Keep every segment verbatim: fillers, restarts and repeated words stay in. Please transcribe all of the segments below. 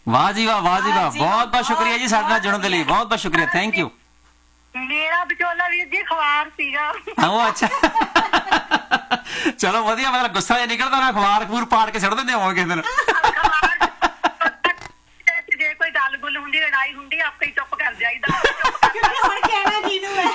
ਵਾਹ ਜੀ ਵਾਹ, ਵਾਹ ਜੀ ਵਾਹ, ਬਹੁਤ ਬਹੁਤ ਸ਼ੁਕਰੀਆ ਜੀ ਸਾਡੇ ਨਾਲ ਜੁੜਨ ਦੇ ਲਈ, ਬਹੁਤ ਬਹੁਤ ਸ਼ੁਕਰੀਆ, ਥੈਂਕ ਯੂ। ਮੇਰਾ ਵਿਚੋਲਾ ਵੀਰ ਜੀ ਅਖਬਾਰ ਸੀਗਾ। ਉਹ ਅੱਛਾ, ਚਲੋ ਵਧੀਆ, ਮਤਲਬ ਗੁੱਸਾ ਜਿਹਾ ਨਿਕਲਦਾ ਨਾ, ਅਖਬਾਰ ਅਖਬੂਰ ਪਾੜ ਕੇ ਛੱਡ ਦਿੰਦੇ ਹੋਵਾਂਗੇ ਕਿਸੇ ਦਿਨ। ਜੇ ਕੋਈ ਗੱਲ ਗੁੱਲ ਹੁੰਦੀ, ਲੜਾਈ ਹੁੰਦੀ, ਆਪੇ ਹੀ ਚੁੱਪ ਕਰ ਜਾਈਦਾ। ਹੁਣ ਕਹਿਣਾ ਕਿਹਨੂੰ ਹੈ।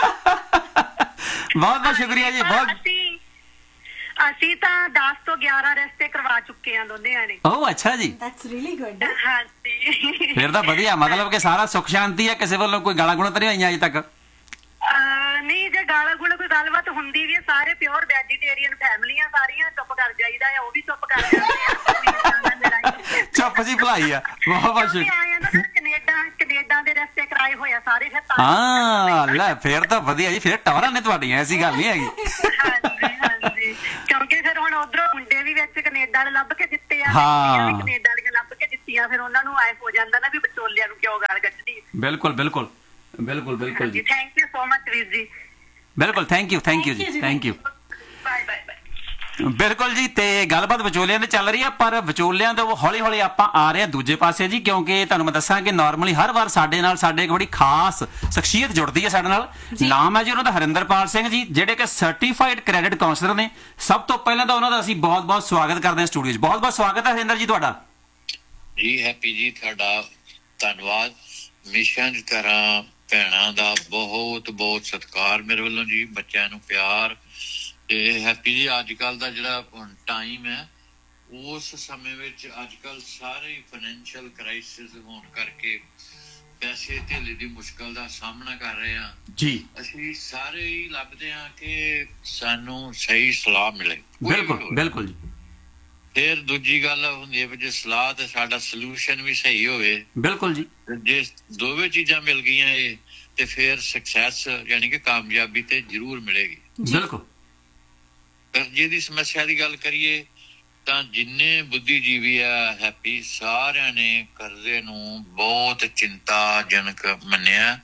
ਬਹੁਤ ਬਹੁਤ ਸ਼ੁਕਰੀਆ ਜੀ। ਬਹੁਤ ਅਸੀਂ ਅਸੀਂ ਤਾਂ ਦਸ ਤੋਂ ਗਿਆਰਾਂ ਰਿਸ਼ਤੇ ਕਰਵਾ ਚੁੱਕੇ ਆ ਦੋਨਿਆਂ ਨੇ। ਓ ਅੱਛਾ ਜੀ, ਦੈਟਸ ਰੀਲੀ ਗੁੱਡ। ਹਾਂਜੀ, ਫਿਰ ਤਾਂ ਵਧੀਆ, ਮਤਲਬ ਕਿ ਸਾਰਾ ਸੁੱਖ ਸ਼ਾਂਤੀ ਹੈ, ਕਿਸੇ ਵੱਲੋਂ ਕੋਈ ਗਾਲਾਂ ਗੁਲਾਂ ਤਾਂ ਨਹੀਂ ਹੋਈਆਂ ਅਜੇ ਤੱਕ? ਨਹੀਂ, ਜੇ ਗਾਲਾਂ ਗੁਲਾਂ ਕੋਈ ਗੱਲਬਾਤ ਹੁੰਦੀ ਵੀ ਹੈ, ਸਾਰੇ ਪਿਓਰ ਵੈਜੀਟੇਰੀਅਨ ਫੈਮਲੀਆਂ ਸਾਰੀਆਂ, ਚੁੱਪ ਕਰ ਜਾਈਦਾ ਆ, ਉਹ ਵੀ ਚੁੱਪ ਕਰ ਜਾਂਦੇ ਆ। ਚੁੱਪ ਜੀ ਭਲਾਈ ਆ। ਬਹੁਤ ਬਹੁਤ ਸ਼ੁਕਰੀਆ। ਕੈਨੇਡਾ ਕੈਨੇਡਾ ਦੇ ਰਿਸ਼ਤੇ ਕਰਾਏ ਹੋਏ ਆ ਸਾਰੇ। ਫਿਰ ਹਾਂ ਲੈ, ਫਿਰ ਤਾਂ ਵਧੀਆ ਜੀ, ਫਿਰ ਟੌਰਾਂ ਨੇ ਤੁਹਾਡੀਆਂ, ਐਸੀ ਗੱਲ ਨਹੀਂ ਹੈਗੀ। ਹਾਂਜੀ ਹਾਂਜੀ, ਕਿਉਂਕਿ ਫਿਰ ਹੁਣ ਉਧਰੋਂ ਮੁੰਡੇ ਵੀ ਵਿੱਚ ਕੈਨੇਡਾ ਵਾਲੇ ਲੱਭ ਕੇ ਦਿੱਤੇ ਆ, ਹਾਂ, ਕੈਨੇਡਾ ਵਾਲੀਆਂ ਲੱਭ ਕੇ ਦਿੱਤੀਆਂ, ਫਿਰ ਉਹਨਾਂ ਨੂੰ ਆਏ ਹੋ ਜਾਂਦਾ ਨਾ ਵੀ ਵਿਚੋਲਿਆਂ ਨੂੰ ਕਿਉਂ ਗਾਲ ਕੱਢਣੀ। ਬਿਲਕੁਲ ਬਿਲਕੁਲ ਬਿਲਕੁਲ ਬਿਲਕੁਲ ਜੀ, ਥੈਂਕ ਯੂ ਸੋ ਮਚ ਵੀਰ ਜੀ। ਬਿਲਕੁਲ, ਥੈਂਕ ਯੂ ਥੈਂਕ ਯੂ ਜੀ, thank you. Bye bye bye. ਬਿਲਕੁਲ ਜੀ, ਤੇ ਗੱਲਬਾਤ ਵਿਚੋਲਿਆਂ ਦੀ ਚੱਲ ਰਹੀ ਆ, ਪਰ ਵਿਚੋਲਿਆਂ ਤੋਂ ਹੌਲੀ ਹੌਲੀ ਆਪਾਂ ਆ ਰਹੇ ਹਾਂ ਦੂਜੇ ਪਾਸੇ ਜੀ, ਕਿਉਂਕਿ ਤੁਹਾਨੂੰ ਮੈਂ ਦੱਸਾਂ ਕਿ ਨਾਰਮਲੀ ਹਰ ਵਾਰ ਸਾਡੇ ਨਾਲ ਸਾਡੇ ਇੱਕ ਬੜੀ ਖਾਸ ਸ਼ਖਸੀਅਤ ਜੁੜਦੀ ਹੈ ਸਾਡੇ ਨਾਲ। ਨਾਮ ਹੈ ਜੀ ਉਹਨਾਂ ਦਾ ਹਰਿੰਦਰਪਾਲ ਸਿੰਘ ਜੀ, ਜਿਹੜੇ ਕਿ ਸਰਟੀਫਾਈਡ ਕ੍ਰੈਡਿਟ ਕਾਉਂਸਲਰ ਨੇ। ਸਭ ਤੋਂ ਪਹਿਲਾਂ ਤਾਂ ਉਹਨਾਂ ਦਾ ਅਸੀਂ ਬਹੁਤ ਬਹੁਤ ਸਵਾਗਤ ਕਰਦੇ ਹਾਂ ਸਟੂਡੀਓ 'ਚ। ਬਹੁਤ ਬਹੁਤ ਸਵਾਗਤ ਹੈ ਹਰਿੰਦਰ ਜੀ ਤੁਹਾਡਾ ਜੀ। ਹੈਪੀ ਜੀ, ਤੁਹਾਡਾ ਧੰਨਵਾਦ। ਮਿਸ਼ਨ ਦੀ ਤਰ੍ਹਾਂ ਭੈਣਾਂ ਦਾ ਬਹੁਤ ਬਹੁਤ ਸਤਿਕਾਰ ਮੇਰੇ ਵੱਲੋਂ ਜੀ, ਬੱਚਿਆਂ ਨੂੰ ਪਿਆਰ। ਤੇ ਹੈਪੀ ਜੀ, ਅੱਜ ਕੱਲ ਦਾ ਜਿਹੜਾ ਟਾਈਮ ਹੈ, ਉਸ ਸਮੇਂ ਵਿੱਚ ਅੱਜ ਕੱਲ ਸਾਰੇ ਫਾਈਨੈਂਸ਼ੀਅਲ ਕ੍ਰਾਈਸਿਸ ਹੋਣ ਕਰਕੇ ਪੈਸੇ ਧੇਲੇ ਦੀ ਮੁਸ਼ਕਲ ਦਾ ਸਾਹਮਣਾ ਕਰ ਰਹੇ ਹਾਂ ਜੀ। ਅਸੀਂ ਸਾਰੇ ਹੀ ਲੱਭਦੇ ਹਾਂ ਕਿ ਸਾਨੂੰ ਸਹੀ ਸਲਾਹ ਮਿਲੇ। ਬਿਲਕੁਲ ਬਿਲਕੁਲ ਜੀ। ਫਿਰ ਦੂਜੀ ਗੱਲ ਹੁੰਦੀ ਹੈ ਵੀ ਜੇ ਸਲਾਹ ਤੇ ਸਾਡਾ ਸੋਲੂਸ਼ਨ ਵੀ ਸਹੀ ਹੋਵੇ। ਬਿਲਕੁਲ ਜੀ। ਜੇ ਦੋਵੇਂ ਚੀਜ਼ਾਂ ਮਿਲ ਗਈਆਂ ਇਹ, ਤੇ ਫਿਰ ਸਕਸੈਸ ਯਾਨੀ ਕਿ ਕਾਮਯਾਬੀ ਤੇ ਜ਼ਰੂਰ ਮਿਲੇਗੀ। ਬਿਲਕੁਲ। ਕਰਜ਼ੇ ਦੀ ਸਮੱਸਿਆ ਦੀ ਗੱਲ ਕਰੀਏ ਤਾਂ ਜਿੰਨੇ ਬੁੱਧੀਜੀਵੀ ਆ ਹੈਪੀ, ਸਾਰਿਆਂ ਨੇ ਕਰਜ਼ੇ ਨੂੰ ਬਹੁਤ ਚਿੰਤਾਜਨਕ ਮੰਨਿਆ,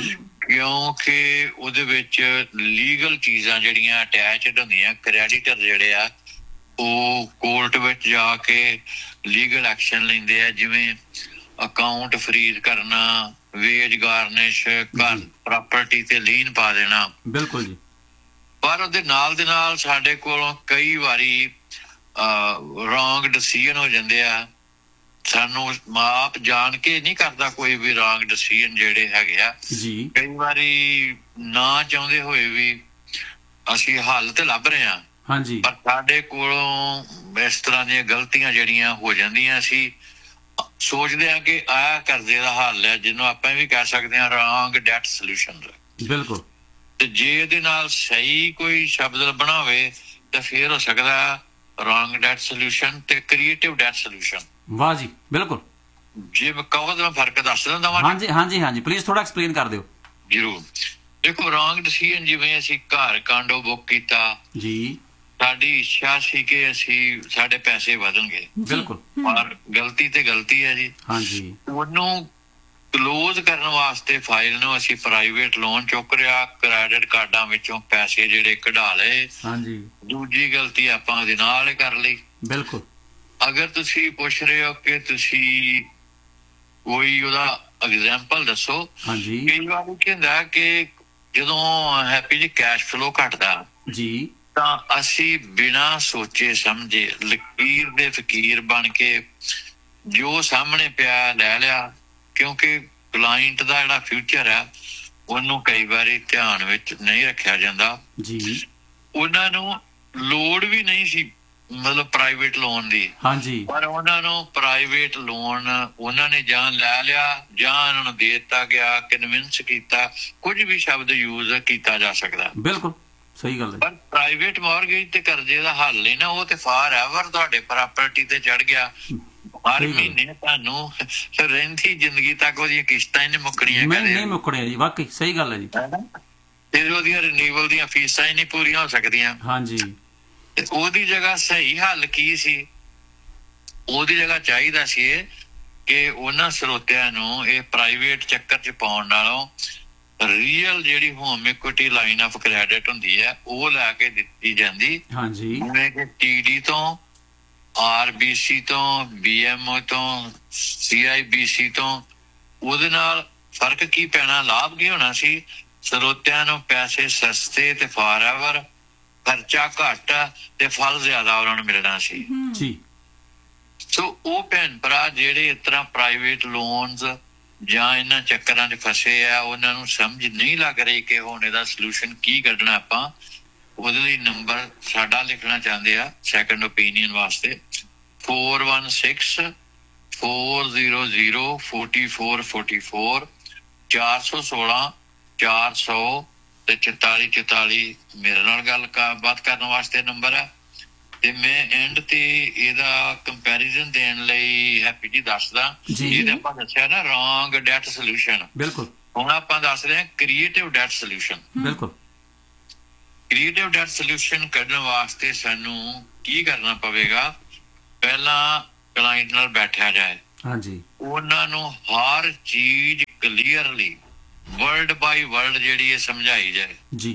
ਕਿਉਂਕਿ ਉਹਦੇ ਵਿੱਚ ਲੀਗਲ ਚੀਜ਼ਾਂ ਜਿਹੜੀਆਂ ਅਟੈਚਡ ਹੁੰਦੀਆਂ। ਕ੍ਰੈਡੀਟਰ ਜਿਹੜੇ ਆ ਉਹ ਕੋਰਟ ਵਿੱਚ ਜਾ ਕੇ ਲੀਗਲ ਐਕਸ਼ਨ ਲੈਂਦੇ ਆ, ਜਿਵੇਂ ਅਕਾਊਂਟ ਫਰੀਜ਼ ਕਰਨਾ, ਵੇਜ ਗਾਰਨਿਸ਼, ਘਰ ਪ੍ਰਾਪਰਟੀ ਤੇ ਲੀਨ ਪਾ ਦੇਣਾ। ਬਿਲਕੁਲ ਜੀ। ਪਰ ਉਹਦੇ ਨਾਲ ਦੇ ਨਾਲ ਸਾਡੇ ਕੋਲੋਂ ਕਈ ਵਾਰੀ ਰੋਂਗ ਡਿਸੀਜਨ ਹੋ ਜਾਂਦੇ ਆ। ਸਾਨੂੰ ਆਪ ਜਾਣ ਕੇ ਨਹੀਂ ਕਰਦਾ ਕੋਈ ਵੀ ਰੋਂਗ ਡਿਸੀਜਨ ਜਿਹੜੇ ਹੈਗੇ ਆ ਜੀ। ਕਈ ਵਾਰੀ ਨਾ ਚਾਹੁੰਦੇ ਹੋਏ ਵੀ ਅਸੀਂ ਹੱਲ ਤੇ ਲੱਭ ਰਹੇ ਹਾਂ, ਹਾਂਜੀ, ਪਰ ਸਾਡੇ ਕੋਲੋਂ ਇਸ ਤਰ੍ਹਾਂ ਦੀਆਂ ਗਲਤੀਆਂ ਜਿਹੜੀਆਂ ਹੋ ਜਾਂਦੀਆਂ, ਅਸੀਂ ਸੋਚਦੇ ਹਾਂ ਕਿ ਆਹ ਕਰਜ਼ੇ ਦਾ ਹੱਲ ਹੈ, ਜਿਹਨੂੰ ਆਪਾਂ ਵੀ ਕਹਿ ਸਕਦੇ ਹਾਂ ਰੋਂਗ ਡੈਟ ਸੋਲੂਸ਼ਨ। ਬਿਲਕੁਲ। ਤੇ ਜੇ ਇਹਦੇ ਨਾਲ ਸਹੀ ਕੋਈ ਸ਼ਬਦ ਲੱਭਣਾ ਹੋਵੇ ਤਾਂ ਫਿਰ ਹੋ ਸਕਦਾ ਰੋਂਗ ਡੈਟ ਸੋਲੂਸ਼ਨ ਤੇ ਕ੍ਰੀਏਟਿਵ ਡੈਟ ਸੋਲੂਸ਼ਨ। ਵਾਹ ਜੀ, ਬਿਲਕੁਲ। ਜੇ ਮੈਂ ਕਹੋ ਤਾਂ ਮੈਂ ਫਰਕ ਦੱਸ ਦਿੰਦਾ ਵਾਂ। ਹਾਂਜੀ ਹਾਂਜੀ ਹਾਂਜੀ, ਪਲੀਜ਼ ਥੋੜਾ ਐਕਸਪਲੇਨ ਕਰ ਦਿਓ। ਜ਼ਰੂਰ। ਦੇਖੋ, ਰੋਂਗ ਡਿਸੀਜਨ ਜਿਵੇਂ ਅਸੀਂ ਘਰ ਕਾਂਡੋ ਬੁੱਕ ਕੀਤਾ ਜੀ, ਸਾਡੀ ਇੱਛਾ ਸੀ ਕਿ ਅਸੀਂ ਸਾਡੇ ਪੈਸੇ ਵਧਣਗੇ। ਬਿਲਕੁਲ। ਪਰ ਗਲਤੀ ਤੇ ਗਲਤੀ ਹੈ ਜੀ। ਹਾਂਜੀ। ਉਹਨੂੰ ਕਲੋਜ਼ ਕਰਨ ਵਾਸਤੇ ਫਾਈਲ ਨੂੰ ਅਸੀਂ ਪ੍ਰਾਈਵੇਟ ਲੋਨ ਚੁੱਕ ਰਿਹਾ, ਕ੍ਰੈਡਿਟ ਕਾਰਡਾਂ ਵਿੱਚੋਂ ਪੈਸੇ ਜਿਹੜੇ ਕਢਾ ਲਏ। ਹਾਂਜੀ। ਦੂਜੀ ਗਲਤੀ ਆਪਾਂ ਉਹਦੇ ਨਾਲ ਕਰ ਲਈ। ਬਿਲਕੁਲ। ਅਗਰ ਤੁਸੀਂ ਪੁੱਛ ਰਹੇ ਹੋ ਕਿ ਤੁਸੀਂ ਕੋਈ ਉਹਦਾ ਐਗਜ਼ਾਮਪਲ ਦੱਸੋ। ਹਾਂਜੀ। ਕਈ ਵਾਰ ਕੀ ਹੁੰਦਾ ਕਿ ਜਦੋਂ ਹੈਪੀ ਜੀ ਕੈਸ਼ ਫਲੋ ਘਟਦਾ ਜੀ, ਤਾਂ ਅਸੀਂ ਬਿਨਾਂ ਸੋਚੇ ਸਮਝੇ ਲਕੀਰ ਦੇ ਫਕੀਰ ਬਣ ਕੇ ਜੋ ਸਾਹਮਣੇ ਪਿਆ ਲੈ ਲਿਆ, ਕਿਉਂਕਿ ਕਲਾਇੰਟ ਦਾ ਜਿਹੜਾ ਫਿਊਚਰ ਹੈ ਉਹਨੂੰ ਕਈ ਵਾਰੀ ਧਿਆਨ ਵਿੱਚ ਨਹੀਂ ਰੱਖਿਆ ਜਾਂਦਾ ਜੀ। ਉਹਨਾਂ ਨੂੰ ਲੋੜ ਵੀ ਨਹੀਂ ਸੀ ਮਤਲਬ ਪ੍ਰਾਈਵੇਟ ਲੋਨ ਦੀ। ਹਾਂਜੀ। ਪਰ ਉਹਨਾਂ ਨੂੰ ਪ੍ਰਾਈਵੇਟ ਲੋਨ ਉਹਨਾਂ ਨੇ ਜਾਂ ਲੈ ਲਿਆ ਜਾਂ ਉਹਨਾਂ ਨੂੰ ਦੇ ਦਿੱਤਾ ਗਿਆ, ਕਨਵਿੰਸ ਕੀਤਾ, ਕੁਝ ਵੀ ਸ਼ਬਦ ਯੂਜ਼ ਕੀਤਾ ਜਾ ਸਕਦਾ। ਬਿਲਕੁਲ ਸਹੀ ਗੱਲ ਹੈ। ਪਰ ਪ੍ਰਾਈਵੇਟ ਮੌਰਗੇਜ ਤੇ ਕਰਜ਼ੇ ਦਾ ਹੱਲ ਨਹੀਂ ਨਾ, ਉਹ ਤੇ ਫਾਰ ਐਵਰ ਤੁਹਾਡੇ ਪ੍ਰਾਪਰਟੀ ਤੇ ਚੜ ਗਿਆ। ਹਰ ਮਹੀਨੇ ਤੁਹਾਨੂੰ ਰਹਿੰਦੀ ਜ਼ਿੰਦਗੀ ਤੱਕ ਉਹਦੀਆਂ ਕਿਸ਼ਤਾਂ ਹੀ ਨਹੀਂ ਮੁੱਕਣੀਆਂ। ਨਹੀਂ ਮੁੱਕਣੀਆਂ ਜੀ, ਵਾਕਈ ਸਹੀ ਗੱਲ ਹੈ ਜੀ। ਤੇ ਉਹਦੀਆਂ ਰਿਨਿਊਵਲ ਦੀਆਂ ਫੀਸਾਂ ਹੀ ਨਹੀਂ ਪੂਰੀਆਂ ਹੋ ਸਕਦੀਆਂ। ਹਾਂਜੀ। ਤੇ ਉਹਦੀ ਜਗ੍ਹਾ ਸਹੀ ਹੱਲ ਕੀ ਸੀ? ਉਹਦੀ ਜਗ੍ਹਾ ਚਾਹੀਦਾ ਸੀ ਇਹ ਕਿ ਉਹਨਾਂ ਸਰੋਤਿਆਂ ਨੂੰ ਇਹ ਪ੍ਰਾਈਵੇਟ ਚੱਕਰ ਚ ਪਾਉਣ ਨਾਲੋਂ ਰੀਅਲ ਜਿਹੜੀ home equity line of credit ਹੁੰਦੀ ਹੈ ਉਹ ਲੈ ਕੇ ਦਿੱਤੀ ਜਾਂਦੀ। ਹਾਂਜੀ। ਜਿਵੇਂ ਕਿ ਟੀ ਡੀ ਤੋਂ ਆਰਬੀਸੀ ਤੋਂ, ਬੀਐਮਓ ਤੋਂ, ਸੀਆਈਬੀਸੀ ਤੋਂ, ਉਹਦੇ ਨਾਲ ਫਰਕ ਕੀ ਪੈਣਾ, ਲਾਭ ਕੀ ਹੋਣਾ ਸੀ? ਸਰੋਤਿਆਂ ਨੂੰ ਪੈਸੇ ਸਸਤੇ ਤੇ ਫਾਰਐਵਰ, ਖਰਚਾ ਘੱਟ ਤੇ ਫਲ ਜ਼ਿਆਦਾ ਉਹਨਾਂ ਨੂੰ ਮਿਲਣਾ ਸੀ। ਜੀ। ਸੋ ਉਹ ਭੈਣ ਭਰਾ ਜਿਹੜੇ ਇਸ ਤਰ੍ਹਾਂ ਪ੍ਰਾਈਵੇਟ ਲੋਨਸ ਜਾਂ ਇਹਨਾਂ ਚੱਕਰਾਂ 'ਚ ਫਸੇ ਆ, ਉਹਨਾਂ ਨੂੰ ਸਮਝ ਨਹੀਂ ਲੱਗ ਰਹੀ ਕਿ ਹੁਣ ਇਹਦਾ ਸੋਲੂਸ਼ਨ ਕੀ ਕੱਢਣਾ ਆਪਾਂ, ਉਹਦੇ ਲਈ ਨੰਬਰ ਸਾਡਾ ਲਿਖਣਾ ਚਾਹੁੰਦੇ ਆ ਸੈਕੰਡ ਓਪੀਨੀਅਨ ਵਾਸਤੇ four one six four zero zero forty four forty four, ਚਾਰ ਸੌ ਸੋਲਾਂ ਚਾਰ ਸੌ ਤੇ ਚੁਤਾਲੀ ਚੁਤਾਲੀ ਮੇਰੇ ਨਾਲ ਗੱਲ ਬਾਤ ਕਰਨ ਵਾਸਤੇ ਨੰਬਰ ਹੈ। ਤੇ ਮੈਂ ਐਂਡ ਤੇ ਇਹਦਾ ਕੰਪੈਰੀਜ਼ਨ ਦੇਣ ਲਈ ਹੈਪੀ ਜੀ ਦੱਸਦਾ, ਜਿਹਦੇ ਆਪਾਂ ਦੱਸਿਆ ਨਾ ਰੋਂਗ ਡੈਟ ਸੋਲੂਸ਼ਨ, ਬਿਲਕੁਲ ਹੁਣ ਆਪਾਂ ਦੱਸ ਰਹੇ ਹਾਂ ਕ੍ਰੀਏਟਿਵ ਡੈਟ ਸੋਲੂਸ਼ਨ। ਬਿਲਕੁਲ। ਕ੍ਰੀਏਟਿਵ ਡੈਟ ਸੋਲੂਸ਼ਨ ਕੱਢਣ ਵਾਸਤੇ ਸਾਨੂੰ ਕੀ ਕਰਨਾ ਪਵੇਗਾ? ਪਹਿਲਾਂ ਕਲਾਇੰਟ ਨਾਲ ਬੈਠਿਆ ਜਾਏ, ਹਾਂਜੀ, ਉਹਨਾਂ ਨੂੰ ਹਰ ਚੀਜ਼ ਕਲੀਅਰਲੀ ਵਰਡ ਬਾਈ ਵਰਡ ਜਿਹੜੀ ਇਹ ਸਮਝਾਈ ਜਾਏ ਜੀ।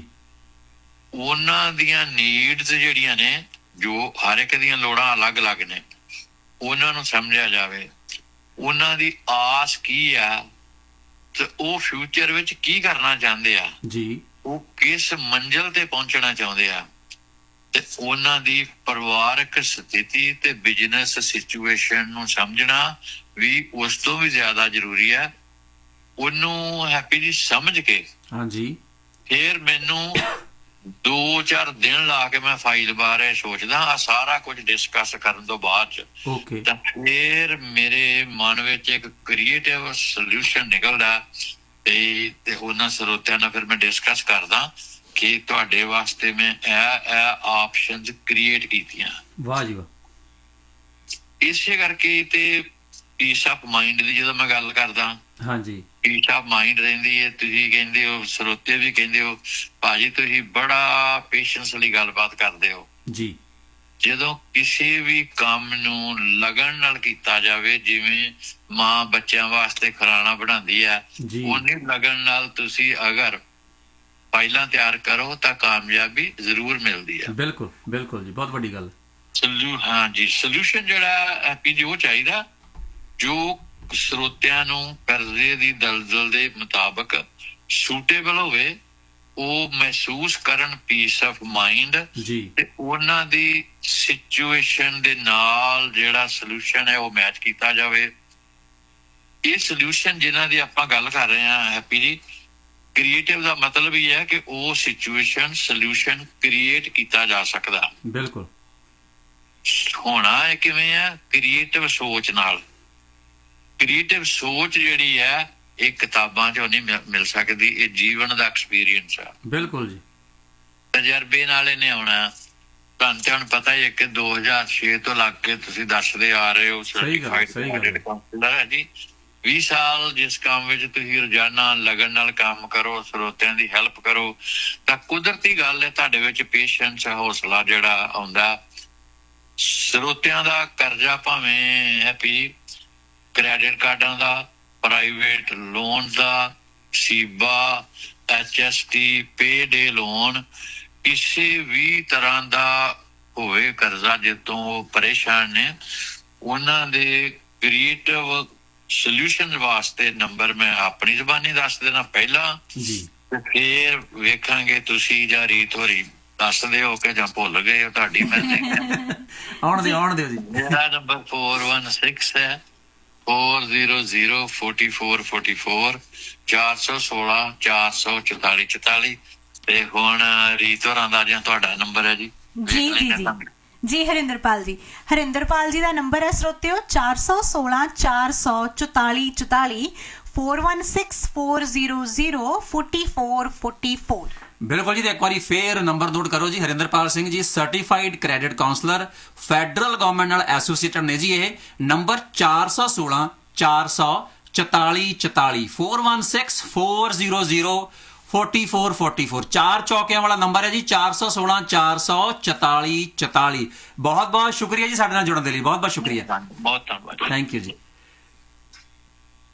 ਉਹਨਾਂ ਦੀਆਂ ਨੀਡਸ ਜਿਹੜੀਆਂ ਨੇ, ਜੋ ਹਰ ਇੱਕ ਦੀਆਂ ਲੋੜਾਂ ਅਲੱਗ-ਅਲੱਗ ਨੇ, ਉਹਨਾਂ ਨੂੰ ਸਮਝਿਆ ਜਾਵੇ। ਉਹਨਾਂ ਦੀ ਆਸ ਕੀ ਆ ਤੇ ਉਹ ਫਿਊਚਰ ਵਿੱਚ ਕੀ ਕਰਨਾ ਚਾਹੁੰਦੇ ਆ ਜੀ, ਉਹ ਕਿਸ ਮੰਜ਼ਿਲ ਤੇ ਪਹੁੰਚਣਾ ਚਾਹੁੰਦੇ ਆ, ਤੇ ਉਹਨਾਂ ਦੀ ਪਰਿਵਾਰਕ ਸਥਿਤੀ ਤੇ ਬਿਜ਼ਨਸ ਸਿਚੁਏਸ਼ਨ ਨੂੰ ਸਮਝਣਾ ਵੀ ਉਸ ਤੋਂ ਵੀ ਜ਼ਿਆਦਾ ਜ਼ਰੂਰੀ ਹੈ। ਉਹਨੂੰ ਹੈਪੀ ਜੀ ਸਮਝ ਕੇ, ਹਾਂਜੀ, ਫਿਰ ਮੈਨੂੰ ਦੋ ਚਾਰ ਦਿਨ ਲਾ ਕੇ ਮੈਂ ਫਾਈਲ ਬਾਰੇ ਸੋਚਦਾ ਆ, ਸਾਰਾ ਕੁਝ ਡਿਸਕਸ ਕਰਨ ਤੋਂ ਬਾਅਦ ਚ okay. ਤਾਂ ਫਿਰ ਮੇਰੇ ਮਨ ਵਿੱਚ ਇੱਕ ਕ੍ਰੀਏਟਿਵ ਸੋਲੂਸ਼ਨ ਨਿਕਲਦਾ ਤੇ, ਤੇ ਉਹਨਾਂ ਸਰੋਤਿਆਂ ਨਾਲ ਫਿਰ ਮੈਂ ਡਿਸਕਸ ਕਰਦਾ ਕਿ ਤੁਹਾਡੇ ਵਾਸਤੇ ਮੈਂ ਇਹ ਇਹ ਆਪਸ਼ਨਸ ਕ੍ਰੀਏਟ ਕੀਤੀਆਂ। ਵਾਹ ਜੀ ਵਾਹ। ਇਸੇ ਕਰਕੇ ਤੇ ਪੀਸ ਆਫ ਮਾਈਂਡ ਦੀ ਜਦੋਂ ਮੈਂ ਗੱਲ ਕਰਦਾ, ਹਾਂਜੀ, ਪੀਸ ਆਫ ਮਾਈਂਡ ਰਹਿੰਦੀ ਹੈ। ਤੁਸੀਂ ਕਹਿੰਦੇ ਹੋ, ਸਰੋਤੇ ਵੀ ਕਹਿੰਦੇ ਹੋ, ਭਾਜੀ ਤੁਸੀਂ ਬੜਾ ਪੇਸ਼ੈਂਸ ਵਾਲੀ ਗੱਲਬਾਤ ਕਰਦੇ ਹੋ ਜੀ। ਜਦੋਂ ਕਿਸੇ ਵੀ ਕੰਮ ਨੂੰ ਲਗਨ ਨਾਲ ਕੀਤਾ ਜਾਵੇ, ਜਿਵੇਂ ਮਾਂ ਬੱਚਿਆਂ ਵਾਸਤੇ ਖਿਲਾਣਾ ਬਣਾਉਂਦੀ ਹੈ, ਉਨੀ ਲਗਨ ਨਾਲ ਤੁਸੀਂ ਅਗਰ ਫਾਈਲਾਂ ਤਿਆਰ ਕਰੋ ਤਾਂ ਕਾਮਯਾਬੀ ਜ਼ਰੂਰ ਮਿਲਦੀ ਹੈ। ਬਿਲਕੁਲ ਬਿਲਕੁਲ ਜੀ, ਬਹੁਤ ਵੱਡੀ ਗੱਲ। ਸਲੂ ਹਾਂ ਜੀ, ਸੋਲੂਸ਼ਨ ਜਿਹੜਾ ਹੈਪੀ ਜੀ ਉਹ ਚਾਹੀਦਾ ਜੋ ਸਰੋਤਿਆਂ ਨੂੰ ਕਰਜ਼ੇ ਦੀ ਦਲਦਲ ਦੇ ਮੁਤਾਬਕ ਸੂਟੇਬਲ ਹੋਵੇ, ਉਹ ਮਹਿਸੂਸ ਕਰਨ ਪੀਸ ਆਫ ਮਾਈਂਡ ਜੀ, ਤੇ ਉਹਨਾਂ ਦੀ ਸਿਚੁਏਸ਼ਨ ਦੇ ਨਾਲ ਜਿਹੜਾ ਸੋਲੂਸ਼ਨ ਹੈ ਉਹ ਮੈਚ ਕੀਤਾ ਜਾਵੇ। ਇਹ ਸੋਲੂਸ਼ਨ ਜਿਨ੍ਹਾਂ ਦੀ ਆਪਾਂ ਗੱਲ ਕਰ ਰਹੇ ਹਾਂ ਹੈਪੀ ਜੀ, ਕ੍ਰੀਏਟਿਵ ਦਾ ਮਤਲਬ ਇਹ ਹੈ ਕਿ ਉਹ ਸਿਚੁਏਸ਼ਨ ਸੋਲੂਸ਼ਨ ਕ੍ਰੀਏਟ ਕੀਤਾ ਜਾ ਸਕਦਾ। ਬਿਲਕੁਲ। ਹੋਣਾ ਹੈ ਕਿਵੇਂ ਹੈ? ਕ੍ਰੀਏਟਿਵ ਸੋਚ ਨਾਲ। ਕ੍ਰੀਏਟਿਵ ਸੋਚ ਜਿਹੜੀ ਹੈ ਇਹ ਕਿਤਾਬਾਂ ਚੋਂ ਨਹੀਂ ਮਿਲ ਸਕਦੀ, ਇਹ ਜੀਵਨ ਦਾ ਐਕਸਪੀਰੀਅੰਸ ਆ। ਬਿਲਕੁਲ ਜੀ। ਤਜਰਬੇ ਨਾਲ ਇਹਨੇ ਆਉਣਾ। ਤੁਹਾਨੂੰ ਤੇ ਹੁਣ ਪਤਾ ਹੀ ਹੈ ਕਿ ਦੋ ਹਜ਼ਾਰ ਛੇ ਤੋਂ ਲੱਗ ਕੇ ਤੁਸੀਂ ਦੱਸਦੇ ਆ ਰਹੇ ਹੋ ਸਰਟੀਫਾਈਡ ਕਾਉਂਸਲਰ ਹੈ ਜੀ। ਵੀਹ ਸਾਲ ਜਿਸ ਕੰਮ ਵਿੱਚ ਤੁਸੀਂ ਰੋਜ਼ਾਨਾ ਲਗਨ ਨਾਲ ਕੰਮ ਕਰੋ, ਸਰੋਤਿਆਂ ਦੀ ਹੈਲਪ ਕਰੋ, ਤਾਂ ਕੁਦਰਤੀ ਗੱਲ ਹੈ ਤੁਹਾਡੇ ਵਿੱਚ ਪੇਸ਼ੈਂਸ, ਹੌਸਲਾ ਜਿਹੜਾ ਆਉਂਦਾ। ਸਰੋਤਿਆਂ ਦਾ ਕਰਜ਼ਾ ਭਾਵੇਂ ਹੈਪੀ ਕ੍ਰੈਡਿਟ ਕਾਰਡਾਂ ਦਾ, ਪ੍ਰਾਈਵੇਟ ਲੋਨ ਦਾ, ਸੀਬਾ, ਐਚ ਐਸ ਟੀ, ਪੇ ਡੇ ਲੋਨ, ਕਿਸੇ ਵੀ ਤਰ੍ਹਾਂ ਦਾ ਹੋਵੇ ਕਰਜ਼ਾ ਜਿੱਤੋਂ ਉਹ ਪਰੇਸ਼ਾਨ ਨੇ, ਉਹਨਾਂ ਦੇ ਕ੍ਰੀਏਟਿਵ ਸੋਲੂਸ਼ਨ ਵਾਸਤੇ ਨੰਬਰ ਮੈਂ ਆਪਣੀ ਜ਼ਬਾਨੀ ਦੱਸ ਦੇਣਾ ਪਹਿਲਾਂ ਜੀ, ਤੇ ਫਿਰ ਵੇਖਾਂਗੇ ਤੁਸੀਂ ਜਾਂ ਰੀਤ ਹੋਰੀ ਦੱਸਦੇ ਹੋ ਕਿ ਜਾਂ ਭੁੱਲ ਗਏ ਹੋ, ਤੁਹਾਡੀ ਮਰਜ਼ੀ। ਆਉਣ ਦਿਓ ਆਉਣ ਦਿਓ ਜੀ। ਮੇਰਾ ਨੰਬਰ ਫੋਰ ਵਨ ਸਿਕਸ ਹੈ four zero zero forty four forty four, ਚਾਰ ਸੌ ਸੋਲਾਂ ਚਾਰ ਸੌ ਚੁਤਾਲੀ ਚੁਤਾਲੀ। ਤੇ ਹੁਣ ਰੀਤ ਹੋਰਾਂ ਦਾ ਜਾਂ ਤੁਹਾਡਾ ਨੰਬਰ ਹੈ ਜੀ। ਜੀ ਜੀ ਜੀ ਜੀ ਹਰਿੰਦਰਪਾਲ ਜੀ, ਹਰਿੰਦਰਪਾਲ ਜੀ ਦਾ ਨੰਬਰ ਹੈ ਸਰੋਤਿਓ ਚਾਰ ਸੌ ਸੋਲਾਂ ਚਾਰ ਸੌ ਚੁਤਾਲੀ ਚੁਤਾਲੀ, four one six four zero zero forty four forty four. ਬਿਲਕੁਲ ਜੀ। ਇੱਕ ਵਾਰੀ ਫੇਰ ਨੰਬਰ ਨੋਟ ਕਰੋ ਜੀ। Harinderpal Singh ji certified credit councillor, federal government ਨਾਲ ਐਸੋਸੀਏਟਡ ਨੇ ਜੀ। ਇਹ ਨੰਬਰ ਚਾਰ ਸੌ ਸੋਲਾਂ ਚਾਰ ਸੌ ਚੁਤਾਲੀ ਚੁਤਾਲੀ, four one six four zero zero forty four forty four. ਚਾਰ ਚੌਕਿਆਂ ਵਾਲਾ ਨੰਬਰ ਹੈ ਜੀ, ਚਾਰ ਸੌ ਸੋਲਾਂ ਚਾਰ ਸੌ ਚੁਤਾਲੀ ਚੁਤਾਲੀ। ਬਹੁਤ ਬਹੁਤ ਸ਼ੁਕਰੀਆ ਜੀ ਸਾਡੇ ਨਾਲ ਜੁੜਨ ਦੇ ਲਈ, ਬਹੁਤ ਬਹੁਤ ਸ਼ੁਕਰੀਆ। ਬਹੁਤ ਧੰਨਵਾਦ। ਥੈਂਕ ਯੂ ਜੀ।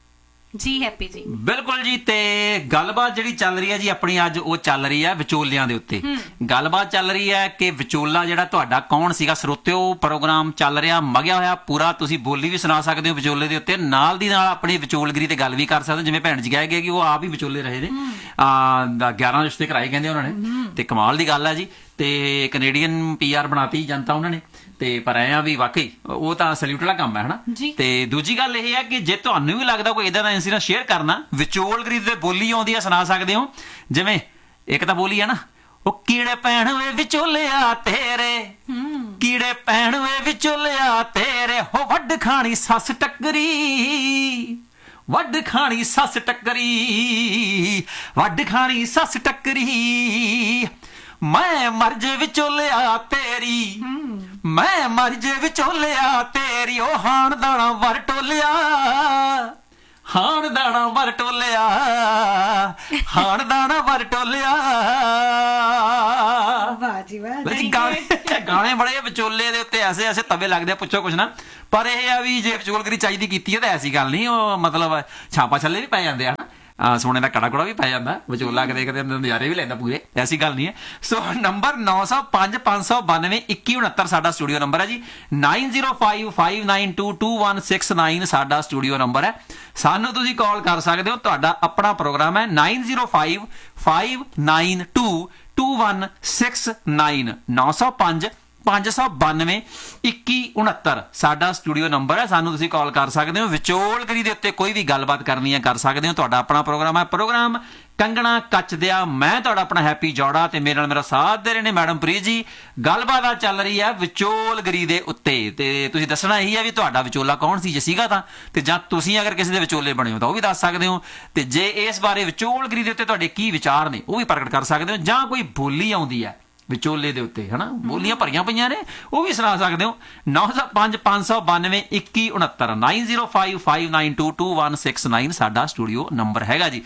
ਜੀ ਹੈਪੀ ਜੀ ਬਿਲਕੁਲ ਜੀ। ਤੇ ਗੱਲਬਾਤ ਜਿਹੜੀ ਚੱਲ ਰਹੀ ਹੈ ਜੀ ਆਪਣੀ ਅੱਜ ਉਹ ਚੱਲ ਰਹੀ ਹੈ ਵਿਚੋਲਿਆਂ ਦੇ ਉੱਤੇ। ਗੱਲਬਾਤ ਚੱਲ ਰਹੀ ਹੈ ਕਿ ਵਿਚੋਲਾ ਜਿਹੜਾ ਤੁਹਾਡਾ ਕੌਣ ਸੀਗਾ। ਸਰੋਤਿਓ ਪ੍ਰੋਗਰਾਮ ਚੱਲ ਰਿਹਾ ਮਗਿਆ ਹੋਇਆ ਪੂਰਾ, ਤੁਸੀਂ ਬੋਲੀ ਵੀ ਸੁਣਾ ਸਕਦੇ ਹੋ ਵਿਚੋਲੇ ਦੇ ਉੱਤੇ, ਨਾਲ ਦੀ ਨਾਲ ਆਪਣੀ ਵਿਚੋਲਗਰੀ ਤੇ ਗੱਲ ਵੀ ਕਰ ਸਕਦੇ ਹੋ। ਜਿਵੇਂ ਭੈਣ ਜੀ ਕਹਿ ਗਏ ਕਿ ਉਹ ਆਪ ਹੀ ਵਿਚੋਲੇ ਰਹੇ ਨੇ, ਆ ਗਿਆਰਾਂ ਰਿਸ਼ਤੇ ਕਰਾਏ ਕਹਿੰਦੇ ਉਹਨਾਂ ਨੇ, ਤੇ ਕਮਾਲ ਦੀ ਗੱਲ ਹੈ ਜੀ। ਤੇ ਕੈਨੇਡੀਅਨ ਪੀ ਆਰ ਬਣਾਤੀ ਜਨਤਾ ਉਹਨਾਂ ਨੇ, ਤੇ ਪਰ ਐ ਆ ਵੀ ਵਾਕਈ ਉਹ ਤਾਂ ਸੈਲੂਟ ਵਾਲਾ ਕੰਮ ਹੈ ਹਨਾ। ਤੇ ਦੂਜੀ ਗੱਲ ਇਹ ਹੈ ਕਿ ਜੇ ਤੁਹਾਨੂੰ ਵੀ ਲੱਗਦਾ ਕੋਈ ਇਦਾਂ ਦਾ ਇੰਸੀਡੈਂਟ ਸ਼ੇਅਰ ਕਰਨਾ, ਵਿਚੋਲਗਰੀ ਤੇ ਬੋਲੀ ਆਉਂਦੀ ਆ ਸੁਣਾ ਸਕਦੇ ਹੋ। ਜਿਵੇਂ ਇੱਕ ਤਾਂ ਬੋਲੀ ਆ ਨਾ, ਉਹ ਕੀੜੇ ਪੈਣ ਵੇ ਵਿਚੋਲਿਆ ਤੇਰੇ, ਕੀੜੇ ਪੈਣ ਵੇ ਵਿਚੋਲਿਆ ਤੇਰੇ, ਹੋ ਵੱਢ ਖਾਣੀ ਸੱਸ ਟੱਕਰੀ, ਵੱਢ ਖਾਣੀ ਸੱਸ ਟੱਕਰੀ, ਵੱਢ ਖਾਣੀ ਸੱਸ ਟੱਕਰੀ, ਮੈਂ ਮਰ ਜੇ ਵਿਚੋਲਿਆ ਤੇਰੀ, ਮੈਂ ਮਰ ਜੇ ਵਿਚੋਲਿਆ ਤੇਰੀ, ਉਹ ਹਾਣ ਦਾਣਾ ਵਰ ਟੋਲਿਆ, ਹਾਣ ਦਾਣਾ ਵਰ ਟੋਲਿਆ, ਹਾਣ ਦਾਣਾ ਵਰ ਟੋਲਿਆ। ਵਾਹ ਜੀ ਵਾਹ। ਗਾਣੇ ਗਾਣੇ ਬੜੇ ਵਿਚੋਲੇ ਦੇ ਉੱਤੇ ਐਸੇ ਐਸੇ ਤਵੇ ਲੱਗਦੇ ਆ, ਪੁੱਛੋ ਕੁਛ ਨਾ। ਪਰ ਇਹ ਆ ਵੀ ਜੇ ਵਿਚੋਲਗਰੀ ਚਾਹੀਦੀ ਕੀਤੀ ਹੈ ਤਾਂ ਐਸੀ ਗੱਲ ਨਹੀਂ, ਉਹ ਮਤਲਬ ਛਾਪਾ ਛੱਲੇ ਵੀ ਪੈ ਜਾਂਦੇ ਆ, ਸੋਨੇ ਦਾ ਕੜਾ ਕੁੜਾ ਵੀ ਪੈ ਜਾਂਦਾ, ਵਿਚੋਲਾ ਕਦੇ ਕਦੇ ਨਜ਼ਾਰੇ ਵੀ ਲੈਂਦਾ ਪੂਰੇ, ਐਸੀ ਗੱਲ ਨਹੀਂ ਹੈ। ਸੋ ਨੰਬਰ ਨੌ ਸੌ ਪੰਜ ਪੰਜ ਸੌ ਬਾਨਵੇਂ ਇੱਕੀ ਉਣੱਤਰ ਸਾਡਾ ਸਟੂਡੀਓ ਨੰਬਰ ਹੈ ਜੀ। Nine zero five five nine to to one six nine ਸਾਡਾ ਸਟੂਡੀਓ ਨੰਬਰ ਹੈ। ਸਾਨੂੰ ਤੁਸੀਂ ਕਾਲ ਕਰ ਸਕਦੇ ਹੋ, ਤੁਹਾਡਾ ਆਪਣਾ ਪ੍ਰੋਗਰਾਮ ਹੈ। Nine zero five five nine to to one six nine, ਨੌ ਸੌ ਪੰਜ ਪੰਜ ਸੌ ਬਾਨਵੇਂ ਇੱਕੀ ਉਣੱਤਰ ਸਾਡਾ ਸਟੂਡੀਓ ਨੰਬਰ ਹੈ। ਸਾਨੂੰ ਤੁਸੀਂ ਕਾਲ ਕਰ ਸਕਦੇ ਹੋ, ਵਿਚੋਲਗਰੀ ਦੇ ਉੱਤੇ ਕੋਈ ਵੀ ਗੱਲਬਾਤ ਕਰਨੀ ਹੈ ਕਰ ਸਕਦੇ ਹੋ। ਤੁਹਾਡਾ ਆਪਣਾ ਪ੍ਰੋਗਰਾਮ ਹੈ, ਪ੍ਰੋਗਰਾਮ ਕੰਗਣਾ ਕੱਚ ਦਿਆ। ਮੈਂ ਤੁਹਾਡਾ ਆਪਣਾ ਹੈਪੀ ਜੋੜਾ, ਤੇ ਮੇਰੇ ਨਾਲ ਮੇਰਾ ਸਾਥ ਦੇ ਰਹੇ ਨੇ ਮੈਡਮ ਪ੍ਰੀਤ ਜੀ। ਗੱਲਬਾਤ ਆ ਚੱਲ ਰਹੀ ਹੈ ਵਿਚੋਲਗਰੀ ਦੇ ਉੱਤੇ, ਤੇ ਤੁਸੀਂ ਦੱਸਣਾ ਇਹੀ ਹੈ ਵੀ ਤੁਹਾਡਾ ਵਿਚੋਲਾ ਕੌਣ ਸੀ ਜੇ ਸੀਗਾ ਤਾਂ, ਤੇ ਜਾਂ ਤੁਸੀਂ ਅਗਰ ਕਿਸੇ ਦੇ ਵਿਚੋਲੇ ਬਣੇ ਹੋ ਤਾਂ ਉਹ ਵੀ ਦੱਸ ਸਕਦੇ ਹੋ। ਤੇ ਜੇ ਇਸ ਬਾਰੇ ਵਿਚੋਲਗਰੀ ਦੇ ਉੱਤੇ ਤੁਹਾਡੇ ਕੀ ਵਿਚਾਰ ਨੇ ਉਹ ਵੀ ਪ੍ਰਗਟ ਕਰ ਸਕਦੇ ਹੋ, ਜਾਂ ਕੋਈ ਬੋਲੀ ਆਉਂਦੀ ਹੈ ਵਿਚੋਲੇ ਦੇ ਉੱਤੇ ਹਨਾ, ਬੋਲੀਆਂ ਭਰੀਆਂ ਪਈਆਂ ਨੇ, ਉਹ ਵੀ ਸੁਣਾ ਸਕਦੇ ਹੋ। ਨੌ ਸੌ ਪੰਜ ਪੰਜ ਸੌ ਬਾਨਵੇਂ ਇੱਕੀ ਉਣੱਤਰ, nine zero five five nine to to one six nine ਸਾਡਾ ਸਟੂਡੀਓ ਨੰਬਰ ਹੈਗਾ ਜੀ।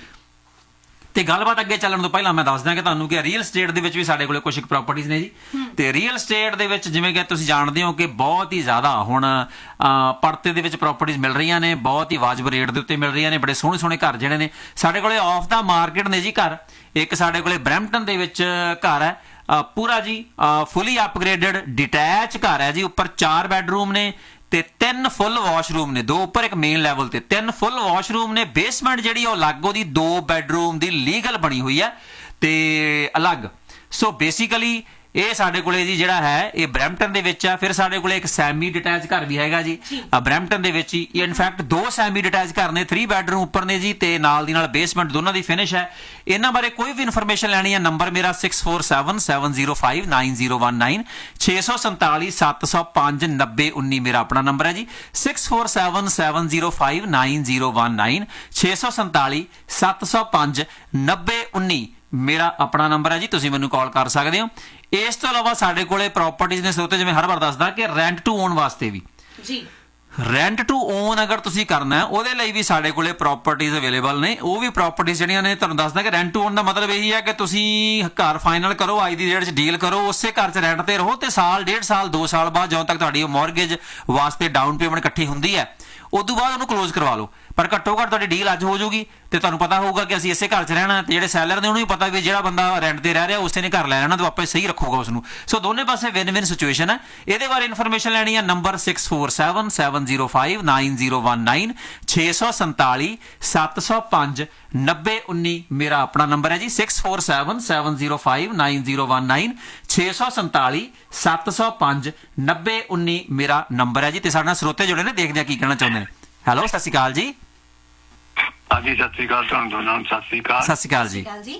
ਤੇ ਗੱਲਬਾਤ ਅੱਗੇ ਚੱਲਣ ਤੋਂ ਪਹਿਲਾਂ ਮੈਂ ਦੱਸ ਦਿਆਂ ਕਿ ਤੁਹਾਨੂੰ ਕਿ ਰੀਅਲ ਸਟੇਟ ਦੇ ਵਿੱਚ ਵੀ ਸਾਡੇ ਕੋਲੇ ਕੁਝ ਪ੍ਰਾਪਰਟੀਆਂ ਨੇ ਜੀ। ਤੇ ਰੀਅਲ ਸਟੇਟ ਦੇ ਵਿੱਚ ਜਿਵੇਂ ਕਿ ਤੁਸੀਂ ਜਾਣਦੇ ਹੋ ਕਿ ਬਹੁਤ ਹੀ ਜ਼ਿਆਦਾ ਹੁਣ ਪੜਤੇ ਦੇ ਵਿੱਚ ਪ੍ਰਾਪਰਟੀਆਂ ਮਿਲ ਰਹੀਆਂ ਨੇ, ਬਹੁਤ ਹੀ ਵਾਜਬ ਰੇਟ ਦੇ ਉੱਤੇ ਮਿਲ ਰਹੀਆਂ ਨੇ। ਬੜੇ ਸੋਹਣੇ ਸੋਹਣੇ ਘਰ ਜਿਹੜੇ ਨੇ ਸਾਡੇ ਕੋਲੇ ਆਫ ਦਾ ਮਾਰਕੀਟ ਨੇ ਜੀ ਘਰ। ਇੱਕ ਸਾਡੇ ਕੋਲੇ ਬਰੈਂਪਟਨ ਦੇ ਵਿੱਚ ਘਰ ਹੈ ਪੂਰਾ ਜੀ ਫੁੱਲੀ ਅਪਗ੍ਰੇਡਡ ਡਿਟੈਚ ਘਰ ਹੈ ਜੀ। ਉੱਪਰ ਚਾਰ ਬੈਡਰੂਮ ਨੇ ਤੇ ਤਿੰਨ ਫੁੱਲ ਵਾਸ਼ਰੂਮ ਨੇ, ਦੋ ਉੱਪਰ ਇੱਕ ਮੇਨ ਲੈਵਲ ਤੇ, ਤਿੰਨ ਫੁੱਲ ਵਾਸ਼ਰੂਮ ਨੇ। ਬੇਸਮੈਂਟ ਜਿਹੜੀ ਉਹ ਅਲੱਗ ਉਹਦੀ ਦੋ ਬੈਡਰੂਮ ਦੀ ਲੀਗਲ ਬਣੀ ਹੋਈ ਹੈ ਤੇ ਅਲੱਗ। ਸੋ ਬੇਸਿਕਲੀ ਇਹ ਸਾਡੇ ਕੋਲੇ ਜੀ ਜਿਹੜਾ ਹੈ ਇਹ ਬਰੈਂਪਟਨ ਦੇ ਵਿੱਚ ਆ। ਫਿਰ ਸਾਡੇ ਕੋਲੇ ਇੱਕ ਸੈਮੀ ਡਿਟੈਚ ਘਰ ਵੀ ਹੈਗਾ ਜੀ ਬਰੈਂਪਟਨ ਦੇ ਵਿੱਚ ਹੀ। ਇਨਫੈਕਟ ਦੋ ਸੈਮੀ ਡਿਟੈਚ ਘਰ ਨੇ, ਥਰੀ ਬੈਡਰੂਮ ਉੱਪਰ ਨੇ ਜੀ, ਤੇ ਨਾਲ ਦੀ ਨਾਲ ਬੇਸਮੈਂਟ ਦੋਨਾਂ ਦੀ ਫਿਨਿਸ਼ ਹੈ। ਇਹਨਾਂ ਬਾਰੇ ਕੋਈ ਵੀ ਇਨਫੋਰਮੇਸ਼ਨ ਲੈਣੀ ਹੈ, ਨੰਬਰ ਮੇਰਾ six four seven seven zero five nine zero one nine, ਛੇ ਸੌ ਸੰਤਾਲੀ ਸੱਤ ਸੌ ਪੰਜ ਨੱਬੇ ਉੱਨੀ ਮੇਰਾ ਆਪਣਾ ਨੰਬਰ ਹੈ ਜੀ। Six four seven seven zero five nine zero one nine, ਛੇ ਸੌ ਸੰਤਾਲੀ ਸੱਤ ਸੌ ਪੰਜ ਨੱਬੇ ਉੱਨੀ ਮੇਰਾ ਆਪਣਾ ਨੰਬਰ ਹੈ ਜੀ। ਤੁਸੀਂ ਮੈਨੂੰ ਕਾਲ ਕਰ ਸਕਦੇ ਹੋ। ਇਸ ਤੋਂ ਇਲਾਵਾ ਸਾਡੇ ਕੋਲੇ ਪ੍ਰਾਪਰਟੀਆਂ ਨੇ ਸਰੋਤੇ, ਜਿਵੇਂ ਹਰ ਵਾਰ ਦੱਸਦਾ ਕਿ ਰੈਂਟ ਟੂ ਓਨ ਵਾਸਤੇ ਵੀ ਜੀ, ਰੈਂਟ ਟੂ ਓਨ ਅਗਰ ਤੁਸੀਂ ਕਰਨਾ ਹੈ ਉਹਦੇ ਲਈ ਵੀ ਸਾਡੇ ਕੋਲੇ ਪ੍ਰਾਪਰਟੀਆਂ ਅਵੇਲੇਬਲ ਨੇ। ਉਹ ਵੀ ਪ੍ਰਾਪਰਟੀਆਂ ਜਿਹੜੀਆਂ ਨੇ ਤੁਹਾਨੂੰ ਦੱਸਦਾ ਕਿ ਰੈਂਟ ਟੂ ਓਨ ਦਾ ਮਤਲਬ ਇਹੀ ਹੈ ਕਿ ਤੁਸੀਂ ਘਰ ਫਾਈਨਲ ਕਰੋ, ਅੱਜ ਦੀ ਡੇਟ 'ਚ ਡੀਲ ਕਰੋ, ਉਸੇ ਘਰ 'ਚ ਰੈਂਟ ਤੇ ਰਹੋ, ਤੇ ਸਾਲ ਡੇਢ ਸਾਲ ਦੋ ਸਾਲ ਬਾਅਦ ਜਦੋਂ ਤੱਕ ਤੁਹਾਡੀ ਮੌਰਗੇਜ ਵਾਸਤੇ ਡਾਊਨ ਪੇਮੈਂਟ ਇਕੱਠੀ ਹੁੰਦੀ ਹੈ ਉਦੋਂ ਬਾਅਦ ਉਹਨੂੰ ਕਲੋਜ਼ ਕਰਵਾ ਲਓ। ਪਰ ਘੱਟੋ ਘੱਟ ਤੁਹਾਡੀ ਡੀਲ ਅੱਜ ਹੋ ਜਾਊਗੀ ਤੇ ਤੁਹਾਨੂੰ ਪਤਾ ਹੋਊਗਾ ਕਿ ਅਸੀਂ ਇਸੇ ਘਰ 'ਚ ਰਹਿਣਾ, ਤੇ ਜਿਹੜੇ ਸੈਲਰ ਨੇ ਉਹਨੂੰ ਵੀ ਪਤਾ ਵੀ ਜਿਹੜਾ ਬੰਦਾ ਰੈਂਟ ਤੇ ਰਹਿ ਰਿਹਾ ਉਸੇ ਨੇ ਘਰ ਲੈ ਲੈਣਾ, ਤੇ ਵਾਪਸ ਸਹੀ ਰੱਖੂਗਾ ਉਸ ਨੂੰ। ਸੋ ਦੋਨੇ ਪਾਸੇ ਵਿਨ ਵਿਨ ਸਿਚੁਏਸ਼ਨ ਹੈ। ਇਹਦੇ ਬਾਰੇ ਇਨਫੋਰਮੇਸ਼ਨ ਲੈਣੀ ਹੈ, number six four seven seven zero five nine zero one nine, ਛੇ ਸੌ ਸੰਤਾਲੀ ਸੱਤ ਸੌ ਪੰਜ ਨੱਬੇ ਉੱਨੀ ਮੇਰਾ ਆਪਣਾ ਨੰਬਰ ਹੈ ਜੀ। Six four seven seven zero five nine zero one nine, ਛੇ ਸੌ ਸੰਤਾਲੀ ਸੱਤ ਸੌ ਪੰਜ ਨੱਬੇ ਉੱਨੀ ਮੇਰਾ ਨੰਬਰ ਹੈ ਜੀ। ਤੇ ਸਾਡੇ ਨਾਲ ਸਰੋਤੇ ਜੁੜੇ ਨੇ, ਦੇਖਦੇ ਆ ਕੀ ਕਹਿਣਾ ਚਾਹੁੰਦੇ ਨੇ। ਹੈਲੋ, ਸਤਿ ਸ਼੍ਰੀ ਅਕਾਲ ਜੀ। ਹਾਂਜੀ, ਸਤਿ ਸ਼੍ਰੀ ਅਕਾਲ ਤੁਹਾਨੂੰ ਦੋਨਾਂ ਨੂੰ। ਸਤਿ ਸ਼੍ਰੀ ਅਕਾਲ। ਸਤਿ ਸ਼੍ਰੀ ਅਕਾਲ ਜੀ।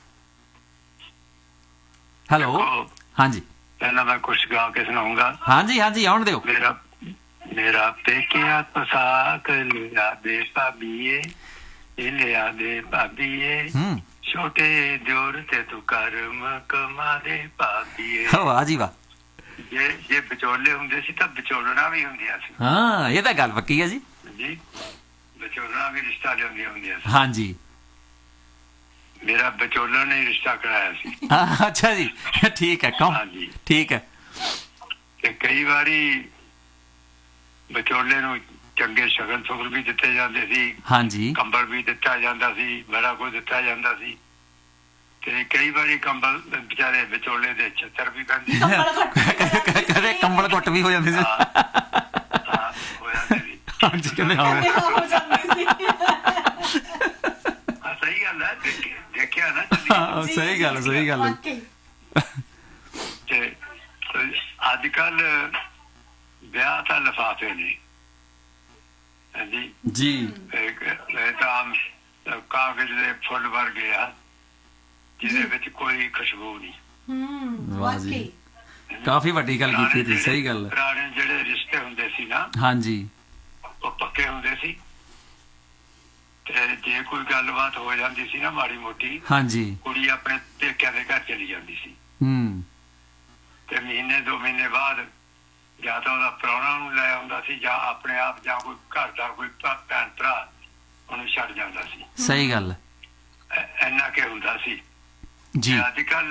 ਹੈਲੋ, ਹਾਂਜੀ। ਪਹਿਲਾਂ ਮੈਂ ਕੁਛ ਗਾ ਕੇ ਸੁਣਾਉਂਗਾ। ਹਾਂਜੀ ਹਾਂਜੀ, ਆਉਣ ਦਿਓ। ਮੇਰਾ ਮੇਰਾ ਪੇਕਿਆ ਪਸਾਕ ਲਿਆ ਦੇ ਭਾਬੀਏ, ਇਹ ਲਿਆ ਦੇ ਭਾਬੀਏ, ਛੋਟੇ ਜੋਰ ਤੇ ਤੂੰ ਕਰਮ ਕਮਾ ਦੇ ਭਾਬੀਏ। ਵਾਹ ਜੀ ਵਾਹ। ਜੇ ਜੇ ਵਿਚੋਲੇ ਹੁੰਦੇ ਸੀ ਤਾਂ ਵਿਚੋਲਣਾ ਵੀ ਹੁੰਦੀਆਂ ਸੀ। ਹਾਂ, ਇਹ ਤਾਂ ਗੱਲ ਪੱਕੀ ਹੈ ਜੀ। ਜੀ, ਵਿਚੋਲਣਾ ਵੀ ਰਿਸ਼ਤਾ ਲਿਆਉਂਦੀਆਂ ਹੁੰਦੀਆਂ ਸੀ। ਹਾਂਜੀ, ਮੇਰਾ ਵਿਚੋਲਣ ਨੇ ਰਿਸ਼ਤਾ ਕਰਾਇਆ ਸੀ। ਅੱਛਾ ਜੀ, ਠੀਕ ਹੈ। ਕੌਣ? ਹਾਂਜੀ, ਠੀਕ ਹੈ। ਤੇ ਕਈ ਵਾਰੀ ਵਿਚੋਲੇ ਨੂੰ ਚੰਗੇ ਸ਼ਗਨ ਸ਼ੁਗਨ ਵੀ ਦਿੱਤੇ ਜਾਂਦੇ ਸੀ, ਹਾਂਜੀ ਕੰਬਲ ਵੀ ਦਿੱਤਾ ਜਾਂਦਾ ਸੀ, ਬੜਾ ਕੁਝ ਦਿੱਤਾ ਜਾਂਦਾ ਸੀ। ਤੇ ਕਈ ਵਾਰੀ ਕੰਬਲ ਵਿਚਾਰੇ ਵਿਚੋਲੇ ਦੇ ਛੱਤਰ ਵੀ ਪੈਂਦੇ ਕਦੇ ਕੰਬਲ ਘੁੱਟ ਵੀ ਹੋ ਜਾਂਦੇ ਸੀ। ਹਾਂ ਹੋ ਜਾਂਦੇ ਸੀ। ਹਾਂਜੀ ਕਹਿੰਦੇ ਹਾਂ ਹੋ ਜਾਂਦੀ ਸੀ। ਹਾਂ ਸਹੀ ਗੱਲ ਹੈ, ਦੇਖਿਆ ਦੇਖਿਆ ਨਾ। ਹਾਂ, ਸਹੀ ਗੱਲ ਸਹੀ ਗੱਲ ਵਾਕਈ। ਤੇ ਅੱਜ ਕੱਲ ਵਿਆਹ ਤਾਂ ਲਿਫਾਫੇ ਨੇ। ਹਾਂਜੀ ਜੀ ਇੱਕ ਇਹ ਤਾਂ ਕਾਗਜ਼ ਦੇ ਫੁੱਲ ਵਰਗੇ ਆ ਜਿਹਦੇ ਵਿੱਚ ਕੋਈ ਖੁਸ਼ਬੂ ਨਹੀਂ। ਹੂੰ ਵਾਹ ਜੀ। ਵਾਕਈ। ਕਾਫੀ ਵੱਡੀ ਗੱਲ ਕੀਤੀ ਤੁਸੀਂ, ਸਹੀ ਗੱਲ। ਪੁਰਾਣੇ ਜਿਹੜੇ ਰਿਸ਼ਤੇ ਹੁੰਦੇ ਸੀ ਨਾ, ਹਾਂਜੀ ਉਹ ਪੱਕੇ ਹੁੰਦੇ ਸੀ। ਤੇ ਜੇ ਕੋਈ ਗੱਲਬਾਤ ਹੋ ਜਾਂਦੀ ਸੀ ਨਾ ਮਾੜੀ ਮੋਟੀ, ਹਾਂਜੀ ਕੁੜੀ ਆਪਣੇ ਪੇਕਿਆਂ ਦੇ ਘਰ ਚਲੀ ਜਾਂਦੀ ਸੀ। ਹੂੰ ਤੇ ਮਹੀਨੇ ਦੋ ਮਹੀਨੇ ਬਾਅਦ ਜਾਂ ਤਾਂ ਉਹਦਾ ਪ੍ਰਾਹੁਣਾ ਨੂੰ ਲੈ ਆਉਂਦਾ ਸੀ, ਜਾਂ ਆਪਣੇ ਆਪ, ਜਾਂ ਕੋਈ ਘਰ ਦਾ ਕੋਈ ਭੈਣ ਭਰਾ ਉਹਨੂੰ ਛੱਡ ਜਾਂਦਾ ਸੀ। ਸਹੀ ਗੱਲ ਇੰਨਾ ਕਿ ਹੁੰਦਾ ਸੀ। ਜੀ। ਅੱਜ ਕੱਲ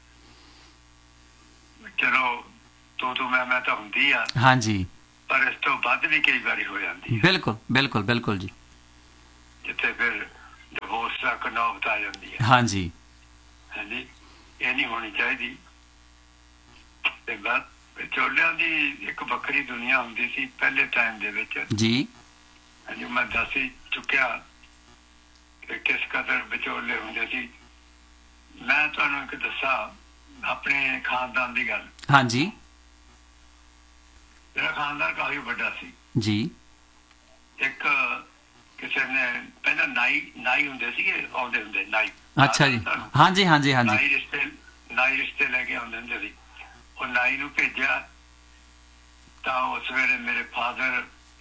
ਚਲੋ ਤੂੰ ਤੂੰ ਮੈਂ ਮੈਂ ਤਾਂ ਹੁੰਦੀ ਆ, ਹਾਂਜੀ ਪਰ ਇਸ ਤੋਂ ਵੱਧ ਵੀ ਕਈ ਵਾਰੀ ਹੋ ਜਾਂਦੀ ਹੈ, ਬਿਲਕੁਲ ਬਿਲਕੁਲ ਬਿਲਕੁਲ ਜੀ। ਜਿੱਥੇ ਫਿਰ ਡਿਵੋਰਸ ਤੱਕ ਨੌਬਤ ਆ ਜਾਂਦੀ ਹੈ। ਹਾਂਜੀ ਹਾਂਜੀ ਇਹ ਨਹੀਂ ਹੋਣੀ ਚਾਹੀਦੀ। ਤੇ ਬਸ ਵਿਚੋਲਿਆਂ ਦੀ ਇੱਕ ਵੱਖਰੀ ਦੁਨੀਆ ਹੁੰਦੀ ਸੀ ਪਹਿਲੇ ਟਾਈਮ ਦੇ ਵਿੱਚ। ਜੀ ਹਾਂਜੀ ਮੈਂ ਦੱਸ ਹੀ ਚੁੱਕਿਆ ਕਿ ਕਿਸ ਕਦਰ ਵਿਚੋਲੇ ਹੁੰਦੇ ਸੀ। ਮੈਂ ਤੁਹਾਨੂੰ ਇੱਕ ਦੱਸਾਂ ਆਪਣੇ ਖਾਨਦਾਨ ਦੀ ਗੱਲ। ਹਾਂਜੀ ਮੇਰਾ ਖਾਨਦਾਨ ਕਾਫੀ ਵੱਡਾ ਸੀ ਜੀ। ਇੱਕ ਕਿਸੇ ਨੇ ਪਹਿਲਾਂ ਨਾਈ ਨਾਈ ਹੁੰਦੇ ਸੀ, ਆਉਂਦੇ ਹੁੰਦੇ ਨਾਈ। ਅੱਛਾ ਜੀ। ਹਾਂਜੀ ਹਾਂਜੀ ਹਾਂਜੀ ਨਾਈ ਰਿਸ਼ਤੇ ਨਾਈ ਰਿਸ਼ਤੇ ਲੈ ਕੇ ਆਉਂਦੇ ਹੁੰਦੇ ਸੀ। ਉਹ ਨਾਈ ਨੂੰ ਭੇਜਿਆ ਤਾਂ ਉਸ ਵੇਲੇ ਮੇਰੇ ਫਾਦਰ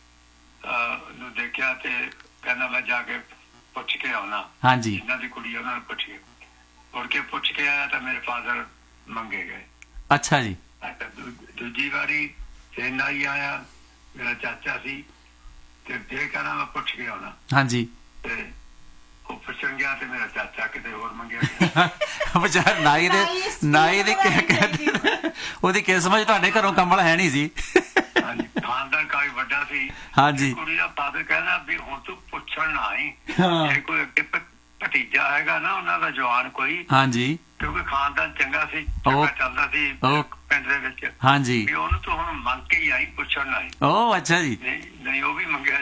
ਨੂੰ ਦੇਖਿਆ ਤੇ ਕਹਿੰਦਾ ਮੈਂ ਜਾ ਕੇ ਪੁੱਛ ਕੇ ਆਉਣਾ। ਹਾਂਜੀ ਇਹਨਾਂ ਦੀ ਕੁੜੀ ਉਹਨਾਂ ਨੂੰ ਪੁੱਛ ਕੇ ਮੁੜ ਕੇ ਪੁੱਛ ਕੇ ਆਇਆ ਤਾਂ ਮੇਰੇ ਫਾਦਰ ਮੰਗੇ ਗਏ। ਅੱਛਾ ਜੀ। ਦੂਜੀ ਵਾਰੀ ਫੇਰ ਨਾਈ ਆਇਆ, ਮੇਰਾ ਚਾਚਾ ਸੀ, ਤੇ ਫੇਰ ਕਹਿੰਦਾ ਮੈਂ ਪੁੱਛ ਕੇ ਆਉਣਾ। ਹਾਂਜੀ ਤੇ ਉਹ ਪੁੱਛਣ ਗਿਆ ਤੇ ਮੇਰਾ ਚਾਚਾ ਕਿਤੇ ਹੋਰ ਮੰਗਿਆ ਗਿਆ। ਵਿਚਾਰ ਨਾਈ ਦੇ ਨਾਈ ਦੀ ਉਹਦੀ ਕਿਸਮਤ ਤੁਹਾਡੇ ਘਰੋਂ ਕੰਬਲ ਹੈ ਨਹੀਂ ਸੀ। ਹਾਂਜੀ ਖਾਨਦਾਨ ਕਾਫੀ ਵੱਡਾ ਸੀ। ਹਾਂਜੀ ਕੁੜੀ ਦਾ ਫਾਦਰ ਕਹਿੰਦਾ ਵੀ ਹੁਣ ਤੂੰ ਪੁੱਛਣ ਨਾ ਆਈ, ਹਾਂ। ਜੇ ਕੋਈ ਅੱਗੇ ਭ- ਭਤੀਜਾ ਹੈਗਾ ਨਾ ਉਹਨਾਂ ਦਾ ਜਵਾਨ ਕੋਈ, ਹਾਂਜੀ ਕਿਉਂਕਿ ਖਾਨਦਾਨ ਚੰਗਾ ਸੀ, ਉਹ- ਚੰਗਾ ਚੱਲਦਾ ਸੀ ਉਹ- ਪਿੰਡ ਦੇ ਵਿੱਚ, ਹਾਂਜੀ। ਵੀ ਉਹਨੂੰ ਤੂੰ ਹੁਣ ਮੰਗ ਕੇ ਹੀ ਆਈ, ਪੁੱਛਣ ਨਾ ਆਈ। ਓ ਅੱਛਾ ਜੀ। ਨਹੀਂ ਨਹੀਂ ਉਹ ਵੀ ਮੰਗਿਆ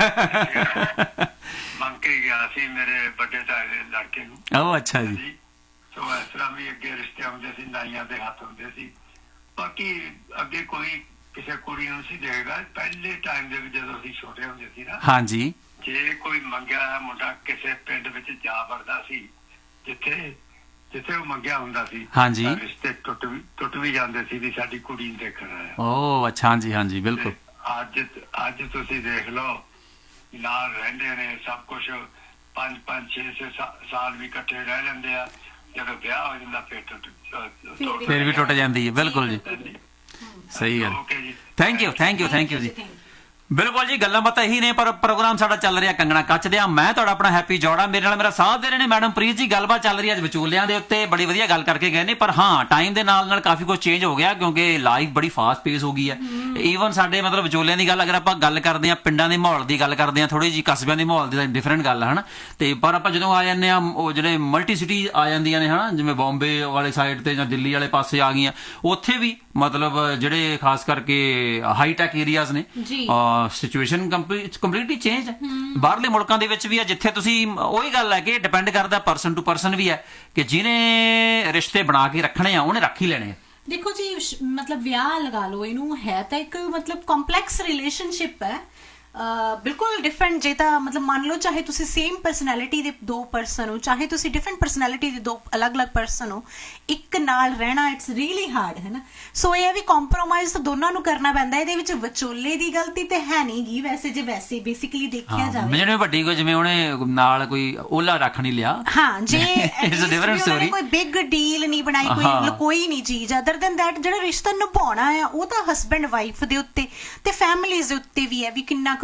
ਜਾ ਮੰਗ ਕੇ ਗਿਆ ਸੀ ਮੇਰੇ ਵੱਡੇ ਤਾਏ ਦੇ ਲੜਕੇ ਨੂੰ। ਓ ਅੱਛਾ ਜੀ। ਜੀ ਸੋ ਇਸ ਤਰ੍ਹਾਂ ਵੀ ਅੱਗੇ ਰਿਸ਼ਤੇ ਹੁੰਦੇ ਸੀ, ਨਾਈਆਂ ਦੇ ਹੱਥ ਹੁੰਦੇ ਸੀ। ਬਾਕੀ ਅੱਗੇ ਕੋਈ ਕਿਸੇ ਕੁੜੀ ਨੂੰ ਸੀ ਦੇਖੇਗਾ। ਪਹਿਲੇ ਟਾਈਮ ਦੇ ਵਿੱਚ ਜਦੋਂ ਅਸੀਂ ਛੋਟੇ ਹੁੰਦੇ ਸੀ ਨਾ, ਹਾਂਜੀ ਜੇ ਕੋਈ ਮੰਗਿਆ ਹੋਇਆ ਮੁੰਡਾ ਕਿਸੇ ਪਿੰਡ ਵਿੱਚ ਜਾ ਵੜਦਾ ਸੀ ਜਿੱਥੇ ਜਿੱਥੇ ਉਹ ਮੰਗਿਆ ਹੁੰਦਾ ਸੀ, ਹਾਂਜੀ। ਤਾਂ ਰਿਸ਼ਤੇ ਟੁੱਟ ਵੀ ਟੁੱਟ ਵੀ ਜਾਂਦੇ ਸੀ ਵੀ ਸਾਡੀ ਕੁੜੀ ਨੂੰ ਦੇਖਣ ਆਇਆ। ਓ ਅੱਛਾ ਹਾਂਜੀ ਹਾਂਜੀ ਬਿਲਕੁਲ। ਤੇ ਅੱਜ ਅੱਜ ਤੁਸੀਂ ਦੇਖ ਲਓ ਨਾਲ ਰਹਿੰਦੇ ਨੇ ਸਭ ਕੁਝ, ਪੰਜ ਪੰਜ ਛੇ ਛੇ ਸਾ- ਸਾਲ ਵੀ ਇਕੱਠੇ ਰਹਿ ਲੈਂਦੇ ਆ। ਜਦੋਂ ਵਿਆਹ ਹੋ ਜਾਂਦਾ ਫਿਰ ਟੁੱਟ ਟੁੱਟ- ਫਿਰ ਵੀ ਟੁੱਟ ਜਾਂਦੀ ਹੈ। ਬਿਲਕੁਲ ਜੀ ਸਹੀ ਗੱਲ। ਓਕੇ ਜੀ thank you thank you thank you ਜੀ। ਬਿਲਕੁਲ ਜੀ ਗੱਲਾਂ ਬਾਤਾਂ ਇਹੀ ਨੇ, ਪਰ ਪ੍ਰੋਗਰਾਮ ਸਾਡਾ ਚੱਲ ਰਿਹਾ ਕੰਗਣਾ ਕੱਚਦੇ ਆ। ਮੈਂ ਤੁਹਾਡਾ ਆਪਣਾ ਹੈਪੀ ਜੋੜਾ, ਮੇਰੇ ਨਾਲ ਮੇਰਾ ਸਾਥ ਦੇ ਰਹੇ ਨੇ ਮੈਡਮ ਪ੍ਰੀਤ ਜੀ। ਗੱਲਬਾਤ ਚੱਲ ਰਹੀ ਹੈ ਅੱਜ ਵਿਚੋਲਿਆਂ ਦੇ ਉੱਤੇ, ਬੜੀ ਵਧੀਆ ਗੱਲ ਕਰਕੇ ਗਏ ਨੇ। ਪਰ ਹਾਂ ਟਾਈਮ ਦੇ ਨਾਲ ਨਾਲ ਕਾਫੀ ਕੁਝ ਚੇਂਜ ਹੋ ਗਿਆ, ਕਿਉਂਕਿ ਲਾਈਫ ਬੜੀ ਫਾਸਟ ਪੇਸ ਹੋ ਗਈ ਹੈ। ਈਵਨ ਸਾਡੇ ਮਤਲਬ ਵਿਚੋਲਿਆਂ ਦੀ ਗੱਲ ਅਗਰ ਆਪਾਂ ਗੱਲ ਕਰਦੇ ਆ, ਪਿੰਡਾਂ ਦੇ ਮਾਹੌਲ ਦੀ ਗੱਲ ਕਰਦੇ ਆ, ਥੋੜੀ ਜੀ ਕਸਬਿਆਂ ਦੇ ਮਾਹੌਲ ਦੀ ਡਿਫਰੈਂਟ ਗੱਲ ਹੈ ਹਨਾ। ਤੇ ਪਰ ਆਪਾਂ ਜਦੋਂ ਆ ਜਾਂਦੇ ਆ ਉਹ ਜਿਹੜੇ ਮਲਟੀ ਸਿਟੀ ਆ ਜਾਂਦੀਆਂ ਨੇ ਹਨਾ, ਜਿਵੇਂ ਬੰਬੇ ਵਾਲੇ ਸਾਈਡ ਤੇ ਜਾਂ ਦਿੱਲੀ ਵਾਲੇ ਪਾਸੇ ਆ ਗਈਆਂ, ਉੱਥੇ ਵੀ ਮਤਲਬ ਜਿਹੜੇ ਖਾਸ ਕਰਕੇ ਹਾਈ ਟੈਕ ਏਰੀਆਜ਼ ਨੇ, ਸਿਚੁਏਸ਼ਨ ਕੰਪਲੀਟਲੀ ਚੇਂਜ ਹੈ। ਬਾਹਰਲੇ ਮੁਲਕਾਂ ਦੇ ਵਿੱਚ ਵੀ ਹੈ, ਜਿੱਥੇ ਤੁਸੀਂ ਉਹੀ ਗੱਲ ਹੈ ਕਿ ਡਿਪੈਂਡ ਕਰਦਾ ਪਰਸਨ ਟੂ ਪਰਸਨ ਵੀ ਹੈ ਕਿ ਜਿਹਨੇ ਰਿਸ਼ਤੇ ਬਣਾ ਕੇ ਰੱਖਣੇ ਆ ਉਹਨੇ ਰੱਖ ਹੀ ਲੈਣੇ ਆ। ਦੇਖੋ ਜੀ ਮਤਲਬ ਵਿਆਹ ਲਗਾ ਲਓ, ਇਹਨੂੰ ਹੈ ਤਾਂ ਇੱਕ ਮਤਲਬ ਕੰਪਲੈਕਸ ਰਿਲੇਸ਼ਨਸ਼ਿਪ ਹੈ। ਬਿਲਕੁਲ ਡਿਫਰੈਂਟ। ਜੇ ਤਾਂ ਮਤਲਬ ਮੰਨ ਲਓ ਚਾਹੇ ਤੁਸੀਂ ਸੇਮ ਪਰਸਨੈਲਿਟੀ ਦੇ ਦੋ ਪਰਸਨ ਹੋ, ਚਾਹੇ ਤੁਸੀਂ ਡਿਫਰੈਂਟ ਪਰਸਨੈਲਿਟੀ ਦੇ ਦੋ ਅਲੱਗ-ਅਲੱਗ ਪਰਸਨ ਹੋ, ਇੱਕ ਨਾਲ ਰਹਿਣਾ ਇਟਸ ਰੀਅਲੀ ਹਾਰਡ ਹੈ ਨਾ। ਸੋ ਇਹ ਵੀ ਕੰਪਰੋਮਾਈਜ਼ ਤਾਂ ਦੋਨਾਂ ਨੂੰ ਕਰਨਾ ਪੈਂਦਾ। ਇਹਦੇ ਵਿੱਚ ਵਿਚੋਲੇ ਦੀ ਗਲਤੀ ਤੇ ਹੈ ਨਹੀਂ ਗੀ ਵੈਸੇ, ਜੇ ਵੈਸੇ ਬੇਸਿਕਲੀ ਦੇਖਿਆ ਜਾਵੇ। ਜਿਵੇਂ ਵੱਡੀ ਕੋਈ ਜਿਵੇਂ ਉਹਨੇ ਨਾਲ ਕੋਈ ਓਲਾ ਰੱਖ ਨਹੀਂ ਲਿਆ, ਹਾਂ ਜੇ ਇਟਸ ਅ ਡਿਫਰੈਂਟ ਸਟੋਰੀ। ਕੋਈ ਬਿਗ ਡੀਲ ਨਹੀਂ ਬਣਾਈ, ਕੋਈ ਕੋਈ ਨਹੀਂ ਚੀਜ਼ ਅਦਰ ਦੈਨ ਦੈਟ। ਜਿਹੜਾ ਰਿਸ਼ਤਾ ਨਿਭਾਉਣਾ ਆ ਉਹ ਤਾਂ ਹਸਬੈਂਡ ਵਾਈਫ ਦੇ ਉੱਤੇ ਤੇ ਫੈਮਿਲੀਜ਼ ਦੇ ਉੱਤੇ ਵੀ ਹੈ ਵੀ ਕਿੰਨਾ ਕੁ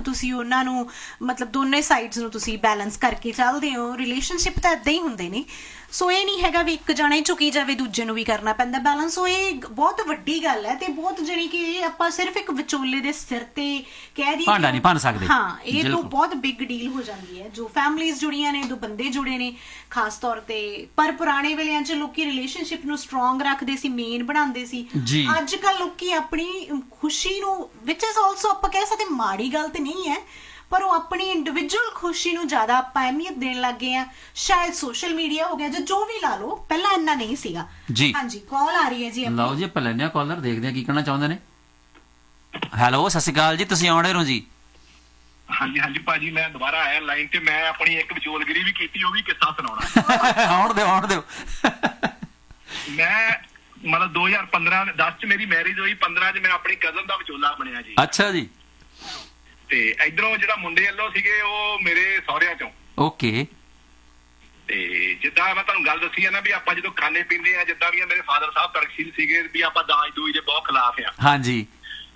ਤੁਸੀਂ ਉਹਨਾਂ ਨੂੰ ਮਤਲਬ ਦੋਨੇ ਸਾਈਡਸ ਨੂੰ ਤੁਸੀਂ ਬੈਲੈਂਸ ਕਰਕੇ ਚੱਲਦੇ ਹੋ। ਰਿਲੇਸ਼ਨਸ਼ਿਪ ਤਾਂ ਇਦਾਂ ਹੀ ਹੁੰਦੇ ਨੇ। ਸੋ ਇਹ ਨਹੀਂ ਹੈਗਾ ਵੀ ਇੱਕ ਜਣਾ ਹੀ ਝੁਕੀ ਜਾਵੇ, ਦੂਜੇ ਨੂੰ ਵੀ ਕਰਨਾ ਪੈਂਦਾ ਬੈਲੈਂਸ। ਸੋ ਇਹ ਬਹੁਤ ਵੱਡੀ ਗੱਲ ਹੈ ਤੇ ਬਹੁਤ ਜਾਣੀ ਕਿ ਇਹ ਆਪਾਂ ਸਿਰਫ ਇੱਕ ਵਿਚੋਲੇ ਦੇ ਸਿਰ ਤੇ ਕਹਿ ਦਈਏ ਭਾਂਡਾ ਨਹੀਂ ਭੰਨ ਸਕਦੇ। ਹਾਂ, ਇਹ ਤੋਂ ਬਹੁਤ ਬਿਗ ਡੀਲ ਹੋ ਜਾਂਦੀ ਹੈ। ਜੋ ਫੈਮਲੀਜ਼ ਜੁੜੀਆਂ ਨੇ, ਜੋ ਬੰਦੇ ਜੁੜੇ ਨੇ ਖਾਸ ਤੌਰ ਤੇ। ਪਰ ਪੁਰਾਣੇ ਵੇਲਿਆਂ 'ਚ ਲੋਕੀ ਰਿਲੇਸ਼ਨਸ਼ਿਪ ਨੂੰ ਸਟਰੋਂਗ ਰੱਖਦੇ ਸੀ, ਮੇਨ ਬਣਾਉਂਦੇ ਸੀ। ਅੱਜ ਕੱਲ ਲੋਕੀ ਆਪਣੀ ਖੁਸ਼ੀ ਨੂੰ, ਵਿਚ ਇਜ਼ ਆਲਸੋ ਆਪਾਂ ਕਹਿ ਸਕਦੇ ਮਾੜੀ ਗੱਲ ਤੇ ਨਹੀਂ ਹੈ, ਪਰ ਉਹ ਆਪਣੀ ਇੰਡੀਵਿਜੂਅਲ ਖੁਸ਼ੀ ਨੂੰ ਜ਼ਿਆਦਾ ਆਪਾਂ ਅਹਿਮੀਅਤ ਦੇਣ ਲੱਗ ਗਏ ਆ। ਸ਼ਾਇਦ ਸੋਸ਼ਲ ਮੀਡੀਆ ਹੋ ਗਿਆ ਜਾਂ ਜੋ ਵੀ ਲਾ ਲਓ, ਪਹਿਲਾਂ ਇੰਨਾ ਨਹੀਂ ਸੀਗਾ ਜੀ। ਹਾਂਜੀ, ਕਾਲ ਆ ਰਹੀ ਹੈ ਜੀ। ਲਓ ਜੀ, ਆਪਾਂ ਲੈਣੇ ਆ ਕਾਲਰ, ਦੇਖਦੇ ਆ ਕੀ ਕਹਿਣਾ ਚਾਹੁੰਦੇ ਨੇ। ਹੈਲੋ, ਸਤਿ ਸ਼੍ਰੀ ਅਕਾਲ ਜੀ, ਤੁਸੀਂ ਆਉਣੇ ਹੋ ਜੀ? ਹਾਂਜੀ ਹਾਂਜੀ ਭਾਜੀ, ਮੈਂ ਦੁਬਾਰਾ ਆਇਆ ਲਾਈਨ ਤੇ। ਮੈਂ ਆਪਣੀ ਇੱਕ ਵਿਚੋਲਗਰੀ ਵੀ ਕੀਤੀ, ਉਹ ਵੀ ਕਿੱਸਾ ਸੁਣਾਉਣਾ। ਆਉਣ ਦਿਓ ਆਉਣ ਦਿਓ। ਮੈਂ ਮਤਲਬ ਦੋ ਹਜ਼ਾਰ ਪੰਦਰਾਂ ਦਸ ਚ ਮੇਰੀ ਮੈਰਿਜ ਹੋਈ, ਪੰਦਰਾਂ ਚ ਮੈਂ ਆਪਣੀ ਕਜ਼ਨ ਦਾ ਵਿਚੋਲਾ ਬਣਿਆ ਜੀ। ਅੱਛਾ ਜੀ। ਤੇ ਇਧਰੋਂ ਜਿਹੜਾ ਮੁੰਡੇ ਵੱਲੋਂ ਸੀਗੇ ਉਹ ਮੇਰੇ ਸਹੁਰਿਆਂ ਚੋਂ। ਓਕੇ। ਤੇ ਜਿੱਦਾਂ ਮੈਂ ਤੁਹਾਨੂੰ ਗੱਲ ਦੱਸੀ ਆ ਨਾ ਵੀ ਆਪਾਂ ਜਦੋਂ ਖਾਣੇ ਪੀਂਦੇ ਆ, ਜਿੱਦਾਂ ਵੀ ਮੇਰੇ ਫਾਦਰ ਸਾਹਿਬ ਤਰਕਸ਼ੀਲ ਸੀਗੇ ਵੀ ਆਪਾਂ ਦਾਜ ਦੂਜ ਦੇ ਬਹੁਤ ਖਿਲਾਫ ਆ। ਹਾਂਜੀ।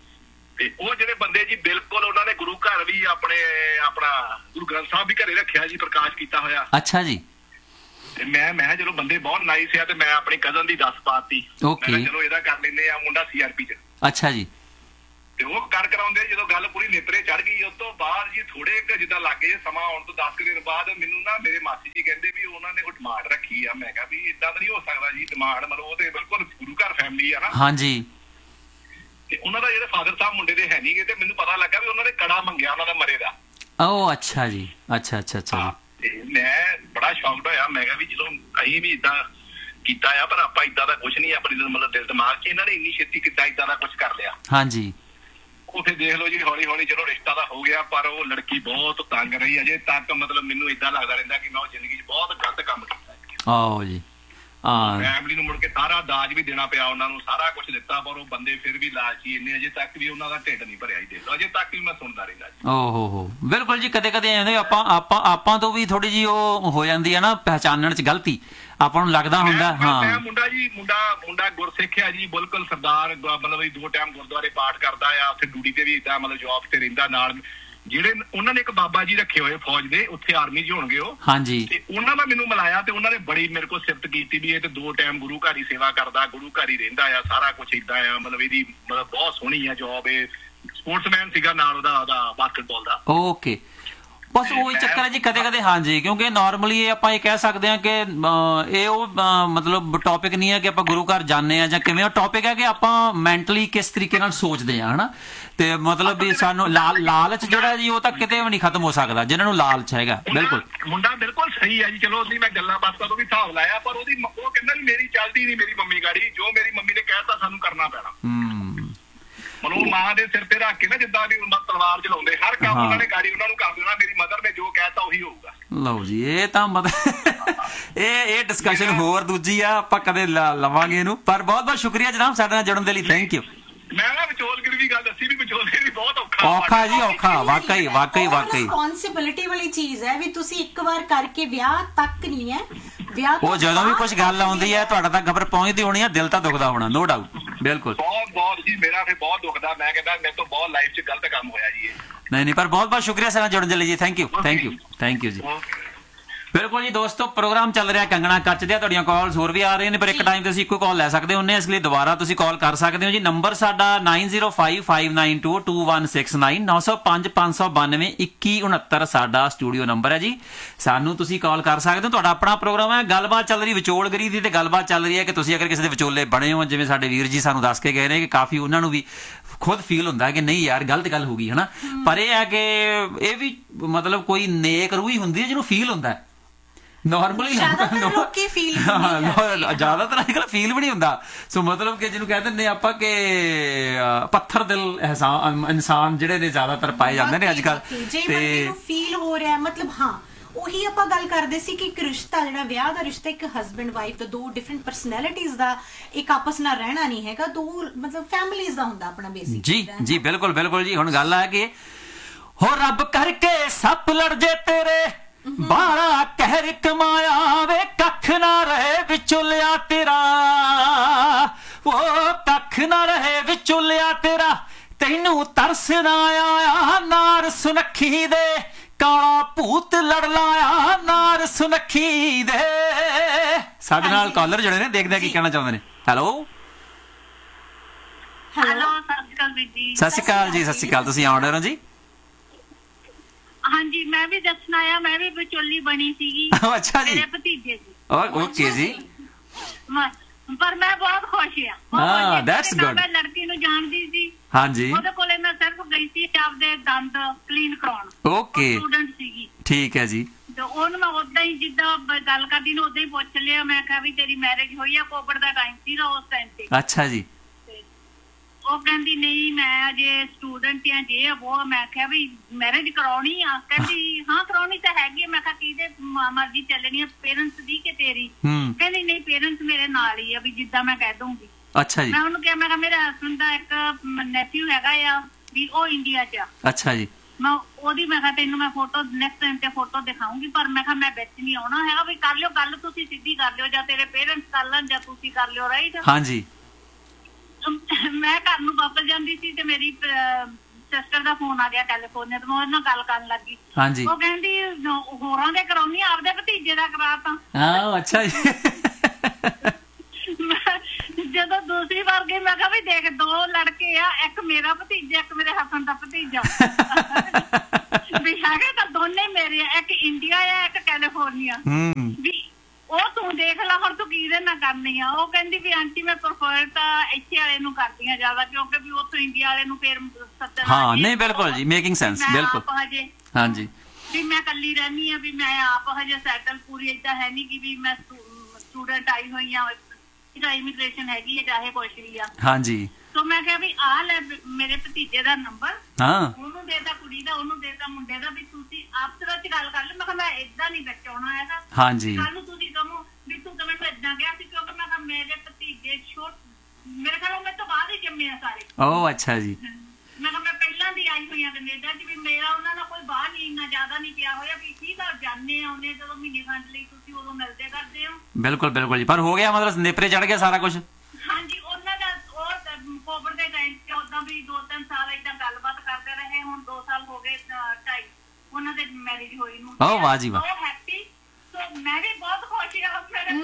ਤੇ ਉਹ ਜਿਹੜੇ ਬੰਦੇ ਜੀ ਬਿਲਕੁਲ ਉਹਨਾਂ ਨੇ ਗੁਰੂ ਘਰ ਵੀ ਆਪਣੇ ਆਪਣਾ ਗੁਰੂ ਗ੍ਰੰਥ ਸਾਹਿਬ ਵੀ ਘਰੇ ਰੱਖਿਆ ਜੀ, ਪ੍ਰਕਾਸ਼ ਕੀਤਾ ਹੋਇਆ। ਅੱਛਾ ਜੀ। ਤੇ ਮੈਂ ਮੈਂ ਜਦੋਂ ਬੰਦੇ ਬਹੁਤ ਨਾਈਸ ਆ ਤੇ ਮੈਂ ਆਪਣੀ ਕਜ਼ਨ ਦੀ ਦੱਸ ਪਾਤੀ। ਮੈਂ ਚਲੋ ਇਹਦਾ ਕਰ ਲੈਂਦੇ ਆ, ਮੁੰਡਾ ਸੀਆਰਪੀ ਚ। ਅੱਛਾ ਜੀ। ਤੇ ਉਹ ਕਰ ਕਰਾਉਂਦੇ ਜਦੋਂ ਗੱਲ ਪੂਰੀ ਨੇਤਰੇ ਚੜ ਗਈ, ਉਸ ਤੋਂ ਬਾਅਦ ਜੀ ਥੋੜੇ ਕੁ ਜਿੱਦਾਂ ਲੱਗੇ ਸਮਾਂ ਆਉਣ ਤੋਂ ਦਸ ਕੁ ਦਿਨ ਬਾਅਦ ਮੈਨੂੰ ਨਾ ਮੇਰੇ ਮਾਸੀ ਜੀ ਕਹਿੰਦੇ ਵੀ ਉਹਨਾਂ ਨੇ ਕੋਈ ਡਿਮਾਂਡ ਰੱਖੀ ਆ। ਮੈਂ ਕਿਹਾ ਵੀ ਏਦਾਂ ਤਾਂ ਨਹੀਂ ਹੋ ਸਕਦਾ ਜੀ, ਡਿਮਾਂਡ ਮਤਲਬ ਉਹ ਤੇ ਬਿਲਕੁਲ ਗੁਰੂ ਘਰ ਫੈਮਿਲੀ ਆ ਨਾ। ਹਾਂਜੀ। ਤੇ ਉਹਨਾਂ ਦਾ ਜਿਹੜੇ ਫਾਦਰ ਸਾਹਿਬ ਮੁੰਡੇ ਦੇ ਹੈ ਨਹੀਂਗੇ, ਤੇ ਮੈਨੂੰ ਪਤਾ ਲੱਗਾ ਵੀ ਉਹਨਾਂ ਨੇ ਕੜਾ ਮੰਗਿਆ ਉਹਨਾਂ ਦਾ ਮਰੇ ਦਾ। ਓ ਅੱਛਾ ਜੀ, ਅੱਛਾ ਅੱਛਾ ਅੱਛਾ। ਤੇ ਮੈਂ ਬੜਾ ਸ਼ੌਕਡ ਹੋਇਆ। ਮੈਂ ਕਿਹਾ ਵੀ ਚਲੋ ਅਸੀਂ ਵੀ ਏਦਾਂ ਕੀਤਾ ਆ, ਪਰ ਆਪਾਂ ਏਦਾਂ ਦਾ ਕੁਛ ਨਹੀਂ ਆਪਣੀ ਮਤਲਬ ਦਿਲ ਦਿਮਾਗ 'ਚ। ਇਹਨਾਂ ਨੇ ਇੰਨੀ ਛੇਤੀ ਕਿੱਦਾਂ ਏਦਾਂ ਦਾ ਕੁਛ ਕਰ ਲਿਆ। ਹਾਂਜੀ। ਉੱਥੇ ਦੇਖ ਲਓ ਜੀ, ਹੌਲੀ ਹੌਲੀ ਚਲੋ ਰਿਸ਼ਤਾ ਤਾਂ ਹੋ ਗਿਆ, ਪਰ ਉਹ ਲੜਕੀ ਬਹੁਤ ਤੰਗ ਰਹੀ ਅਜੇ ਤੱਕ। ਮਤਲਬ ਮੈਨੂੰ ਏਦਾਂ ਲੱਗਦਾ ਰਹਿੰਦਾ ਕਿ ਮੈਂ ਉਹ ਜ਼ਿੰਦਗੀ 'ਚ ਬਹੁਤ ਗਲਤ ਕੰਮ ਕੀਤਾ। ਆਓ ਜੀ। ਹਾਂ, ਫੈਮਿਲੀ ਨੂੰ ਮੁੜ ਕੇ ਸਾਰਾ ਦਾਜ ਵੀ ਦੇਣਾ ਪਿਆ, ਉਹਨਾਂ ਨੂੰ ਸਾਰਾ ਕੁਝ ਦਿੱਤਾ, ਪਰ ਉਹ ਬੰਦੇ ਫਿਰ ਵੀ ਲਾਲਚੀ ਇੰਨੇ, ਅਜੇ ਤੱਕ ਵੀ ਉਹਨਾਂ ਦਾ ਢਿੱਡ ਨਹੀਂ ਭਰਿਆ। ਦੇ ਲਓ, ਅਜੇ ਤੱਕ ਵੀ ਮੈਂ ਸੁਣਦਾ ਰਹਿੰਦਾ ਜੀ। ਓ ਹੋ ਹੋ, ਬਿਲਕੁਲ ਜੀ। ਕਦੇ ਕਦੇ ਐਵੇਂ ਆਪਾਂ ਆਪਾਂ ਆਪਾਂ ਤੋਂ ਵੀ ਥੋੜੀ ਜੀ ਉਹ ਹੋ ਜਾਂਦੀ ਹੈ ਨਾ, ਪਹਿਚਾਨਣ 'ਚ ਗਲਤੀ ਆਪਾਂ ਨੂੰ ਲੱਗਦਾ ਹੁੰਦਾ। ਹਾਂ, ਮੈਂ ਮੁੰਡਾ ਜੀ ਮੁੰਡਾ ਮੁੰਡਾ ਗੁਰਸਿੱਖ ਆ ਜੀ, ਬਿਲਕੁਲ ਸਰਦਾਰ, ਮਤਲਬ ਦੋ ਟਾਈਮ ਗੁਰਦੁਆਰੇ ਪਾਠ ਕਰਦਾ ਆ, ਉੱਥੇ ਡਿਊਟੀ ਤੇ ਵੀ ਏਦਾਂ ਮਤਲਬ ਜੌਬ ਤੇ ਰਹਿੰਦਾ। ਨਾਲ ਜਿਹੜੇ ਉਹਨਾਂ ਨੇ ਇੱਕ ਬਾਬਾ ਜੀ ਰੱਖੇ ਹੋਏ ਫੌਜ ਦੇ, ਉੱਥੇ ਆਰਮੀ 'ਚ ਹੋਣਗੇ ਉਹ। ਹਾਂਜੀ। ਤੇ ਉਹਨਾਂ ਦਾ ਮੈਨੂੰ ਮਿਲਾਇਆ ਤੇ ਉਹਨਾਂ ਨੇ ਬੜੀ ਮੇਰੇ ਕੋਲ ਸਿਫਤ ਕੀਤੀ ਵੀ ਇਹ ਤੇ ਦੋ ਟਾਈਮ ਗੁਰੂ ਘਰ ਹੀ ਸੇਵਾ ਕਰਦਾ, ਗੁਰੂ ਘਰ ਹੀ ਰਹਿੰਦਾ ਆ, ਸਾਰਾ ਕੁਛ ਏਦਾਂ ਆ। ਮਤਲਬ ਇਹਦੀ ਮਤਲਬ ਬਹੁਤ ਸੋਹਣੀ ਆ ਜੌਬ। ਇਹ ਸਪੋਰਟਸਮੈਨ ਸੀਗਾ ਨਾਲ ਉਹਦਾ ਉਹਦਾ ਬਾਸਕਟਬਾਲ ਦਾ। ਓਕੇ। ਬਸ ਉਹੀ ਚੱਕਰ ਹੈ ਜੀ ਕਦੇ ਕਦੇ। ਹਾਂਜੀ, ਕਿਉਂਕਿ ਨਾਰਮਲੀ ਇਹ ਆਪਾਂ ਇਹ ਕਹਿ ਸਕਦੇ ਹਾਂ ਕਿ ਇਹ ਉਹ ਮਤਲਬ ਟੌਪਿਕ ਨਹੀਂ ਹੈ ਕਿ ਆਪਾਂ ਗੁਰੂ ਘਰ ਜਾਂਦੇ ਆ ਜਾਂ ਕਿਵੇਂ। ਉਹ ਟੌਪਿਕ ਹੈ ਕਿ ਆਪਾਂ ਮੈਂਟਲੀ ਕਿਸ ਤਰੀਕੇ ਨਾਲ ਸੋਚਦੇ ਆ, ਹਨਾ। ਤੇ ਮਤਲਬ ਵੀ ਸਾਨੂੰ ਲਾਲ ਲਾਲਚ ਜਿਹੜਾ ਜੀ ਉਹ ਤਾਂ ਕਿਤੇ ਵੀ ਨਹੀਂ ਖਤਮ ਹੋ ਸਕਦਾ, ਜਿਹਨਾਂ ਨੂੰ ਲਾਲਚ ਹੈਗਾ। ਬਿਲਕੁਲ ਮੁੰਡਾ ਬਿਲਕੁਲ ਸਹੀ ਹੈ ਜੀ। ਚਲੋ ਉਹਦੀ ਮੈਂ ਗੱਲਾਂ ਬਾਤਾਂ ਤੋਂ ਵੀ ਹਿਸਾਬ ਲਾਇਆ, ਪਰ ਉਹਦੀ ਉਹ ਕਹਿੰਦਾ ਵੀ ਮੇਰੀ ਚੱਲਦੀ ਨਹੀਂ ਮੇਰੀ ਮੰਮੀ ਗਾੜੀ, ਜੋ ਮੇਰੀ ਮੰਮੀ ਨੇ ਕਹਿਤਾ ਸਾਨੂੰ ਕਰਨਾ ਪੈਣਾ। ਹੂੰ। ਮਤਲਬ ਮਾਂ ਦੇ ਸਿਰ ਤੇ ਰੱਖ ਕੇ ਨਾ, ਜਿੱਦਾਂ ਵੀ ਉਹਨਾਂ ਤਲਵਾਰ ਚਲਾਉਂਦੇ, ਹਰ ਕੰਮ ਉਹਨਾਂ ਨੇ ਗਾੜੀ ਉਹਨਾਂ ਨੂੰ ਕਰ ਦੇਣਾ। ਮੇਰੀ ਮਦਰ ਨੇ ਜੋ ਕਹਿਤਾ ਉਹੀ ਹੋਊਗਾ। ਲਓ ਜੀ, ਇਹ ਤਾਂ ਮਤਲਬ ਇਹ ਇਹ ਡਿਸਕਸ਼ਨ ਹੋਰ ਦੂਜੀ ਆ, ਆਪਾਂ ਕਦੇ ਲਵਾਂਗੇ ਇਹਨੂੰ। ਪਰ ਬਹੁਤ ਬਹੁਤ ਸ਼ੁਕਰੀਆ ਜਨਾਬ ਸਾਡੇ ਨਾਲ ਜੁੜਨ ਦੇ ਲਈ। Thank you. ਮੈਂ ਨਾ ਵਿਚੋਲਗਿਰੀ ਵੀ ਗੱਲ ਦੱਸੀ ਵੀ ਵਿਚੋਲੇ ਵੀ ਬਹੁਤ ਔਖਾ ਔਖਾ ਜੀ, ਔਖਾ ਵਾਕਈ ਵਾਕਈ ਵਾਕਈ। ਰਿਸਪੌਂਸਿਬਿਲਿਟੀ ਵਾਲੀ ਚੀਜ਼ ਹੈ ਵੀ ਤੁਸੀਂ ਇੱਕ ਵਾਰ ਕਰਕੇ ਵਿਆਹ ਤੱਕ ਨਹੀਂ ਹੈ, ਵਿਆਹ ਉਹ ਜਦੋਂ ਵੀ ਕੁਝ ਗੱਲ ਆਉਂਦੀ ਹੈ ਤੁਹਾਡਾ ਤਾਂ ਖਬਰ ਪਹੁੰਚਦੀ ਹੋਣੀ ਆ, ਦਿਲ ਤਾਂ ਦੁਖਦਾ ਹੋਣਾ, ਨੋ ਡਾਊਟ। ਬਿਲਕੁਲ ਬਹੁਤ ਬਹੁਤ ਜੀ, ਮੇਰਾ ਫਿਰ ਬਹੁਤ ਦੁਖਦਾ। ਮੈਂ ਕਹਿੰਦਾ ਮੇਰੇ ਤੋਂ ਬਹੁਤ ਲਾਈਫ 'ਚ ਗਲਤ ਕੰਮ ਹੋਇਆ ਜੀ ਇਹ। ਨਹੀਂ ਨਹੀਂ, ਪਰ ਬਹੁਤ ਬਹੁਤ ਸ਼ੁਕਰੀਆ ਸਾਡੇ ਨਾਲ ਜੁੜਨ ਦੇ ਲਈ ਜੀ। Thank you thank you thank you ਜੀ। ਬਿਲਕੁਲ ਜੀ ਦੋਸਤੋ, ਪ੍ਰੋਗਰਾਮ ਚੱਲ ਰਿਹਾ ਕੰਗਣਾ ਕੱਚ ਦੇ। ਤੁਹਾਡੀਆਂ ਕਾਲਸ ਹੋਰ ਵੀ ਆ ਰਹੀਆਂ ਨੇ, ਪਰ ਇੱਕ ਟਾਈਮ ਤੇ ਅਸੀਂ ਇੱਕੋ ਕਾਲ ਲੈ ਸਕਦੇ ਹੁੰਦੇ ਹਾਂ, ਇਸ ਲਈ ਦੁਬਾਰਾ ਤੁਸੀਂ ਕਾਲ ਕਰ ਸਕਦੇ ਹੋ ਜੀ। ਨੰਬਰ ਸਾਡਾ nine zero five five nine to to one six nine, ਨੌ ਸੌ ਪੰਜ ਪੰਜ ਸੌ ਬਾਨਵੇਂ ਇੱਕੀ ਉਣੱਤਰ ਸਾਡਾ ਸਟੂਡੀਓ ਨੰਬਰ ਹੈ ਜੀ। ਸਾਨੂੰ ਤੁਸੀਂ ਕਾਲ ਕਰ ਸਕਦੇ ਹੋ। ਤੁਹਾਡਾ ਆਪਣਾ ਪ੍ਰੋਗਰਾਮ ਹੈ, ਗੱਲਬਾਤ ਚੱਲ ਰਹੀ ਵਿਚੋਲਗਰੀ ਦੀ, ਤੇ ਗੱਲਬਾਤ ਚੱਲ ਰਹੀ ਹੈ ਕਿ ਤੁਸੀਂ ਅਗਰ ਕਿਸੇ ਦੇ ਵਿਚੋਲੇ ਬਣੇ ਹੋ, ਜਿਵੇਂ ਸਾਡੇ ਵੀਰ ਜੀ ਸਾਨੂੰ ਦੱਸ ਕੇ ਗਏ ਨੇ ਕਿ ਕਾਫੀ ਉਹਨਾਂ ਨੂੰ ਵੀ ਖੁਦ ਫੀਲ ਹੁੰਦਾ ਕਿ ਨਹੀਂ ਯਾਰ ਗਲਤ ਗੱਲ ਹੋ ਗਈ, ਹਨਾ। ਪਰ ਇਹ ਹੈ ਕਿ ਇਹ ਵੀ ਮਤਲਬ ਕੋਈ ਨੇਕ ਰੂਹ ਹੀ ਹੁੰਦੀ ਹੈ ਜਿਹਨੂੰ ਫੀਲ ਹੁੰਦਾ ਹੈ। ਨਾਰਮਲੀ ਲੋਕੀ ਫੀਲ ਜ਼ਿਆਦਾਤਰ ਅੱਜ ਕੱਲ੍ਹ ਫੀਲ ਵੀ ਨਹੀਂ ਹੁੰਦਾ। ਸੋ ਮਤਲਬ ਕਿ ਜਿਹਨੂੰ ਕਹਿ ਦਿੰਦੇ ਆਪਾਂ ਕਿ ਪੱਥਰ ਦਿਲ ਇਨਸਾਨ ਜਿਹੜੇ ਨੇ ਜ਼ਿਆਦਾਤਰ ਪਾਏ ਜਾਂਦੇ ਨੇ ਅੱਜ ਕੱਲ੍ਹ। ਤੇ ਫੀਲ ਹੋ ਰਿਹਾ ਮਤਲਬ ਹਾਂ, ਉਹੀ ਆਪਾਂ ਗੱਲ ਕਰਦੇ ਸੀ ਕਿ ਇੱਕ ਰਿਸ਼ਤਾ ਜਿਹੜਾ ਵਿਆਹ ਦਾ ਰਿਸ਼ਤਾ, ਇੱਕ ਹਸਬੈਂਡ ਵਾਈਫ ਦਾ, ਦੋ ਡਿਫਰੈਂਟ ਪਰਸਨੈਲਿਟੀਜ਼ ਦਾ ਇੱਕ ਆਪਸ ਨਾਲ ਰਹਿਣਾ ਨਹੀਂ ਹੈਗਾ, ਦੋ ਮਤਲਬ ਫੈਮਿਲੀਜ਼ ਦਾ ਹੁੰਦਾ ਆਪਣਾ ਬੇਸਿਕ। ਜੀ ਜੀ ਬਿਲਕੁਲ ਬਿਲਕੁਲ ਜੀ। ਹੁਣ ਗੱਲ ਆ ਕਿ ਹੋ ਰੱਬ ਕਰਕੇ ਸੱਪ ਲੜ ਜੇ ਤੇਰੇ, ਬਾਲਾ ਕਹਿਰ ਕਮਾਇਆ ਵੇ, ਕੱਖ ਨਾ ਰਹੇ ਵਿਚੋਲਿਆ ਤੇਰਾ, ਉਹ ਕੱਖ ਨਾ ਰਹੇ ਵਿਚੋਲਿਆ ਤੇਰਾ, ਤੈਨੂੰ ਤਰਸ ਨਾ ਆਇਆ ਨਾਰ ਸੁਨੱਖੀ ਦੇ, ਕਾਲਾ ਭੂਤ ਲੜ ਲਾਇਆ ਨਾਰ ਸੁਨੱਖੀ ਦੇ। ਸਾਡੇ ਨਾਲ ਕਾਲਰ ਜੁੜੇ ਨੇ, ਦੇਖਦੇ ਆ ਕੀ ਕਹਿਣਾ ਚਾਹੁੰਦੇ ਨੇ। ਹੈਲੋ ਹੈਲੋ, ਸਤਿ ਸ਼੍ਰੀ ਅਕਾਲ ਵੀਰ ਜੀ। ਸਤਿ ਸ਼੍ਰੀ ਅਕਾਲ ਜੀ, ਸਤਿ ਸ਼੍ਰੀ ਅਕਾਲ। ਤੁਸੀਂ ਆਉਣ ਹੋ ਜੀ? ਹਾਂਜੀ, ਮੈਂ ਵੀ ਦੱਸਣਾ ਆ, ਮੈਂ ਵੀ ਵਿਚੋਲੀ ਬਣੀ ਸੀਗੀ ਅੱਛਾ ਜੀ, ਮੇਰੇ ਭਤੀਜੇ ਦੀ। ਓਕੇ ਜੀ। ਮ- ਪਰ ਮੈਂ ਬਹੁਤ ਖੁਸ਼ ਆ। ਹਾਂ, that's good। ਮੈਂ ਲੜਕੀ ਨੂੰ ਜਾਣਦੀ ਸੀ, ਹਾਂਜੀ, ਉਹਦੇ ਕੋਲੇ ਮੈਂ ਸਿਰਫ ਗਈ ਸੀ ਆਪਦੇ ਦੰਦ ਕਲੀਨ ਕਰਾਉਣ। ਓਕੇ, ਸਟੂਡੈਂਟ ਸੀਗੀ ਠੀਕ ਹੈ ਜੀ। ਤੇ ਉਹਨੂੰ ਮੈਂ ਉਦਾਂ ਹੀ ਜਿੱਦਾਂ ਬ- ਗੱਲ ਕਰਦੀ ਨੂੰ ਉਦਾਂ ਹੀ ਪੁੱਛ ਲਿਆ। ਮੈਂ ਕਿਹਾ ਵੀ ਤੇਰੀ ਮੈਰਿਜ ਹੋਈ ਆ? ਕੋਵਿਡ ਦਾ ਟਾਈਮ ਸੀਗਾ ਉਸ ਟਾਈਮ ਤੇ। ਅੱਛਾ ਜੀ, ਤੇ ਉਹ ਕਹਿੰਦੀ ਨਹੀਂ, ਮੈਂ ਅਜੇ ਸਟੂਡੈਂਟ ਆ, ਜੇ ਆ ਉਹ। ਮੈਂ ਕਿਹਾ ਵੀ ਮੈਰਿਜ ਕਰਾਉਣੀ ਆ? ਕਹਿੰਦੀ ਹਾਂ ਕਰਾਉਣੀ ਤਾਂ ਹੈਗੀ ਆ। ਮੈਂ ਕਿਹਾ ਕਿਹਦੇ ਮ- ਮਰਜ਼ੀ ਚੱਲਣੀ ਆ, ਪੇਰੈਂਟਸ ਦੀ ਕਿ ਤੇਰੀ? ਹੂੰ, ਕਹਿੰਦੀ ਨਹੀਂ, ਪੇਰੈਂਟਸ ਮੇਰੇ ਨਾਲ ਹੀ ਆ, ਵੀ ਜਿੱਦਾਂ ਮੈਂ ਕਹਿ ਦੂੰਗੀ। ਅੱਛਾ ਜੀ, ਮੈਂ ਉਹਨੂੰ ਕਿਹਾ, ਮੈਂ ਕਿਹਾ ਮੇਰੇ ਹਸਬੈਂਡ ਦਾ ਇੱਕ ਨੈਫਿਊ ਹੈਗਾ ਆ, ਵੀ ਉਹ ਇੰਡੀਆ 'ਚ ਆ। ਅੱਛਾ ਜੀ, ਮੈਂ ਉਹਦੀ ਮੈਂ ਕਿਹਾ ਤੈਨੂੰ ਮੈਂ ਫੋਟੋ ਨੈਕਸਟ ਟਾਈਮ ਤੇ ਫੋਟੋ ਦਿਖਾਉਂਗੀ, ਪਰ ਮੈਂ ਕਿਹਾ ਮੈਂ ਵਿੱਚ ਨਹੀਂ ਆਉਣਾ ਹੈਗਾ। ਵੀ ਕਰ ਲਿਓ ਗੱਲ, ਤੁਸੀਂ ਸਿੱਧੀ ਕਰ ਲਿਓ, ਜਾਂ ਤੇਰੇ ਪੇਰੈਂਟਸ ਕਰ ਲੈਣ ਜਾਂ ਤੁਸੀਂ ਕਰ ਲਿਓ, ਰਾਈਟ? ਹਾਂਜੀ, ਮੈਂ ਘਰ ਨੂੰ ਵਾਪਸ ਜਾਂਦੀ ਸੀ ਤੇ ਮੇਰੀ ਸਿਸਟਰ ਦਾ ਫੋਨ ਆ ਗਿਆ ਕੈਲੀਫੋਰਨੀਆ ਤੋਂ। ਮੈਂ ਉਹਦੇ ਨਾਲ ਗੱਲ ਕਰਨ ਲੱਗੀ। ਹਾਂਜੀ, ਉਹ ਕਹਿੰਦੀ ਹੋਰਾਂ ਦੇ ਕਰਾਉਣੀ, ਆਪਦੇ ਭਤੀਜੇ ਦਾ ਕਰਾਤਾ। ਹਾਂ, ਅੱਛਾ ਜੀ। ਜਦੋਂ ਦੂਸਰੀ ਵਾਰ ਗਈ, ਮੈਂ ਕਿਹਾ ਵੀ ਦੇਖ, ਦੋ ਲੜਕੇ ਆ, ਇੱਕ ਮੇਰਾ ਭਤੀਜਾ, ਇੱਕ ਮੇਰੇ ਹਸਬੈਂਡ ਦਾ ਭਤੀਜਾ। ਵੀ ਹੈਗੇ ਤਾਂ ਦੋਨੇ ਮੇਰੇ ਆ, ਇੱਕ ਇੰਡੀਆ ਆ, ਇੱਕ ਕੈਲੀਫੋਰਨੀਆ। ਹੂੰ, ਵੀ ਉਹ ਤੂੰ ਦੇਖ ਲੈ ਹੁਣ, ਤੂੰ ਕਿਹਦੇ ਨਾਲ ਕਰਨੀ ਆ? ਉਹ ਕਹਿੰਦੀ ਵੀ ਆਂਟੀ ਮੈਂ ਪ੍ਰੈਫਰ ਤਾਂ ਇੱਥੇ ਵਾਲੇ ਨੂੰ ਕਰਦੀ ਆ ਜ਼ਿਆਦਾ, ਕਿਉਂਕਿ ਵੀ ਉੱਥੋਂ ਇੰਡੀਆ ਵਾਲੇ ਨੂੰ ਫੇਰ ਸੱਦਣਾ। ਹਾਂ, ਨਹੀਂ ਬਿਲਕੁਲ ਜੀ, ਮੇਕਿੰਗ ਸੈਂਸ, ਬਿਲਕੁਲ। ਹਜੇ ਹਾਂਜੀ, ਵੀ ਮੈਂ ਇਕੱਲੀ ਰਹਿੰਦੀ ਆ, ਵੀ ਮੈਂ ਆਪ ਹਜੇ ਸੈਟਲ ਪੂਰੀ ਏਦਾਂ ਹੈ ਨਹੀਂ ਕਿ ਵੀ ਮੈਂ ਸਟੂਡੈਂਟ ਆਈ ਹੋਈ ਆ, ਇਹਦਾ ਇਮੀਗ੍ਰੇਸ਼ਨ ਹੈਗੀ ਹੈ ਚਾਹੇ ਕੁਛ ਵੀ ਆ। ਹਾਂਜੀ, ਸੋ ਮੈਂ ਕਿਹਾ ਵੀ ਆ ਲੈ ਮੇਰੇ ਭਤੀਜੇ ਦਾ ਨੰਬਰ, ਹਾਂ, ਉਹਨੂੰ ਦੇਤਾ ਕੁੜੀ ਦਾ, ਉਹਨੂੰ ਦੇਤਾ ਮੁੰਡੇ ਦਾ, ਵੀ ਤੁਸੀਂ ਆਪਸ ਵਿੱਚ ਗੱਲ ਕਰ ਲਓ। ਮੈਂ ਕਿਹਾ ਮੈਂ ਏਦਾਂ ਨਹੀਂ ਵਿੱਚ ਆਉਣਾ ਹੈਗਾ। ਹਾਂਜੀ, ਕੱਲ ਨੂੰ ਤੁਸੀਂ ਕਹੋ ਵੀ ਤੂੰ ਤਾਂ ਮੈਨੂੰ ਏਦਾਂ ਕਿਹਾ ਸੀ, ਕਿਉਂਕਿ ਮੈਂ ਕਿਹਾ ਮੇਰੇ ਭਤੀਜੇ ਛੋਟ ਮੇਰੇ ਖਿਆਲ ਮੇਰੇ ਤੋਂ ਬਾਅਦ ਹੀ ਜੰਮੇ ਆ ਸਾਰੇ। ਓ ਅੱਛਾ ਜੀ, ਮੈਂ ਕਿਹਾ ਮੈਂ ਪਹਿਲਾਂ ਦੀ ਆਈ ਹੋਈ ਆ ਕੈਨੇਡਾ 'ਚ, ਵੀ ਮੇਰਾ ਉਹਨਾਂ ਨਾਲ ਕੋਈ ਬਾਹਰ ਨਹੀਂ ਇੰਨਾ ਜ਼ਿਆਦਾ ਨਹੀਂ ਪਿਆ ਹੋਇਆ। ਵੀ ਠੀਕ ਆ, ਜਾਂਦੇ ਆਉਂਦੇ ਜਦੋਂ ਮਹੀਨੇ ਖੰਡ ਲਈ ਤੁਸੀਂ ਉਦੋਂ ਮਿਲਦੇ ਕਰਦੇ ਹੋ। ਬਿਲਕੁਲ ਬਿਲਕੁਲ ਜੀ। ਪਰ ਹੋ ਗਿਆ, ਮਤਲਬ ਨੇਪਰੇ ਚੜ ਗਿਆ ਸਾਰਾ ਕੁਝ। ਹਾਂਜੀ, ਉਹਨਾਂ ਦਾ ਉਹ ਕੋਵਿਡ ਦੇ ਟਾਈਮ 'ਚ ਉਦਾਂ ਵੀ ਦੋ ਤਿੰਨ ਸਾਲ ਏਦਾਂ ਗੱਲਬਾਤ ਕਰਦੇ ਰਹੇ। ਹੁਣ ਦੋ ਸਾਲ ਹੋ ਗਏ, ਢਾਈ ਉਹਨਾਂ ਦੇ ਮੈਰਿਜ ਹੋਈ ਨੂੰ। ਓ ਵਾਹ ਜੀ ਵਾਹ, ਬਹੁਤ ਹੈਪੀ। ਸੋ ਮੈਂ ਵੀ ਬਹੁਤ ਖੁਸ਼ ਹਾਂ। ਮੇਰੇ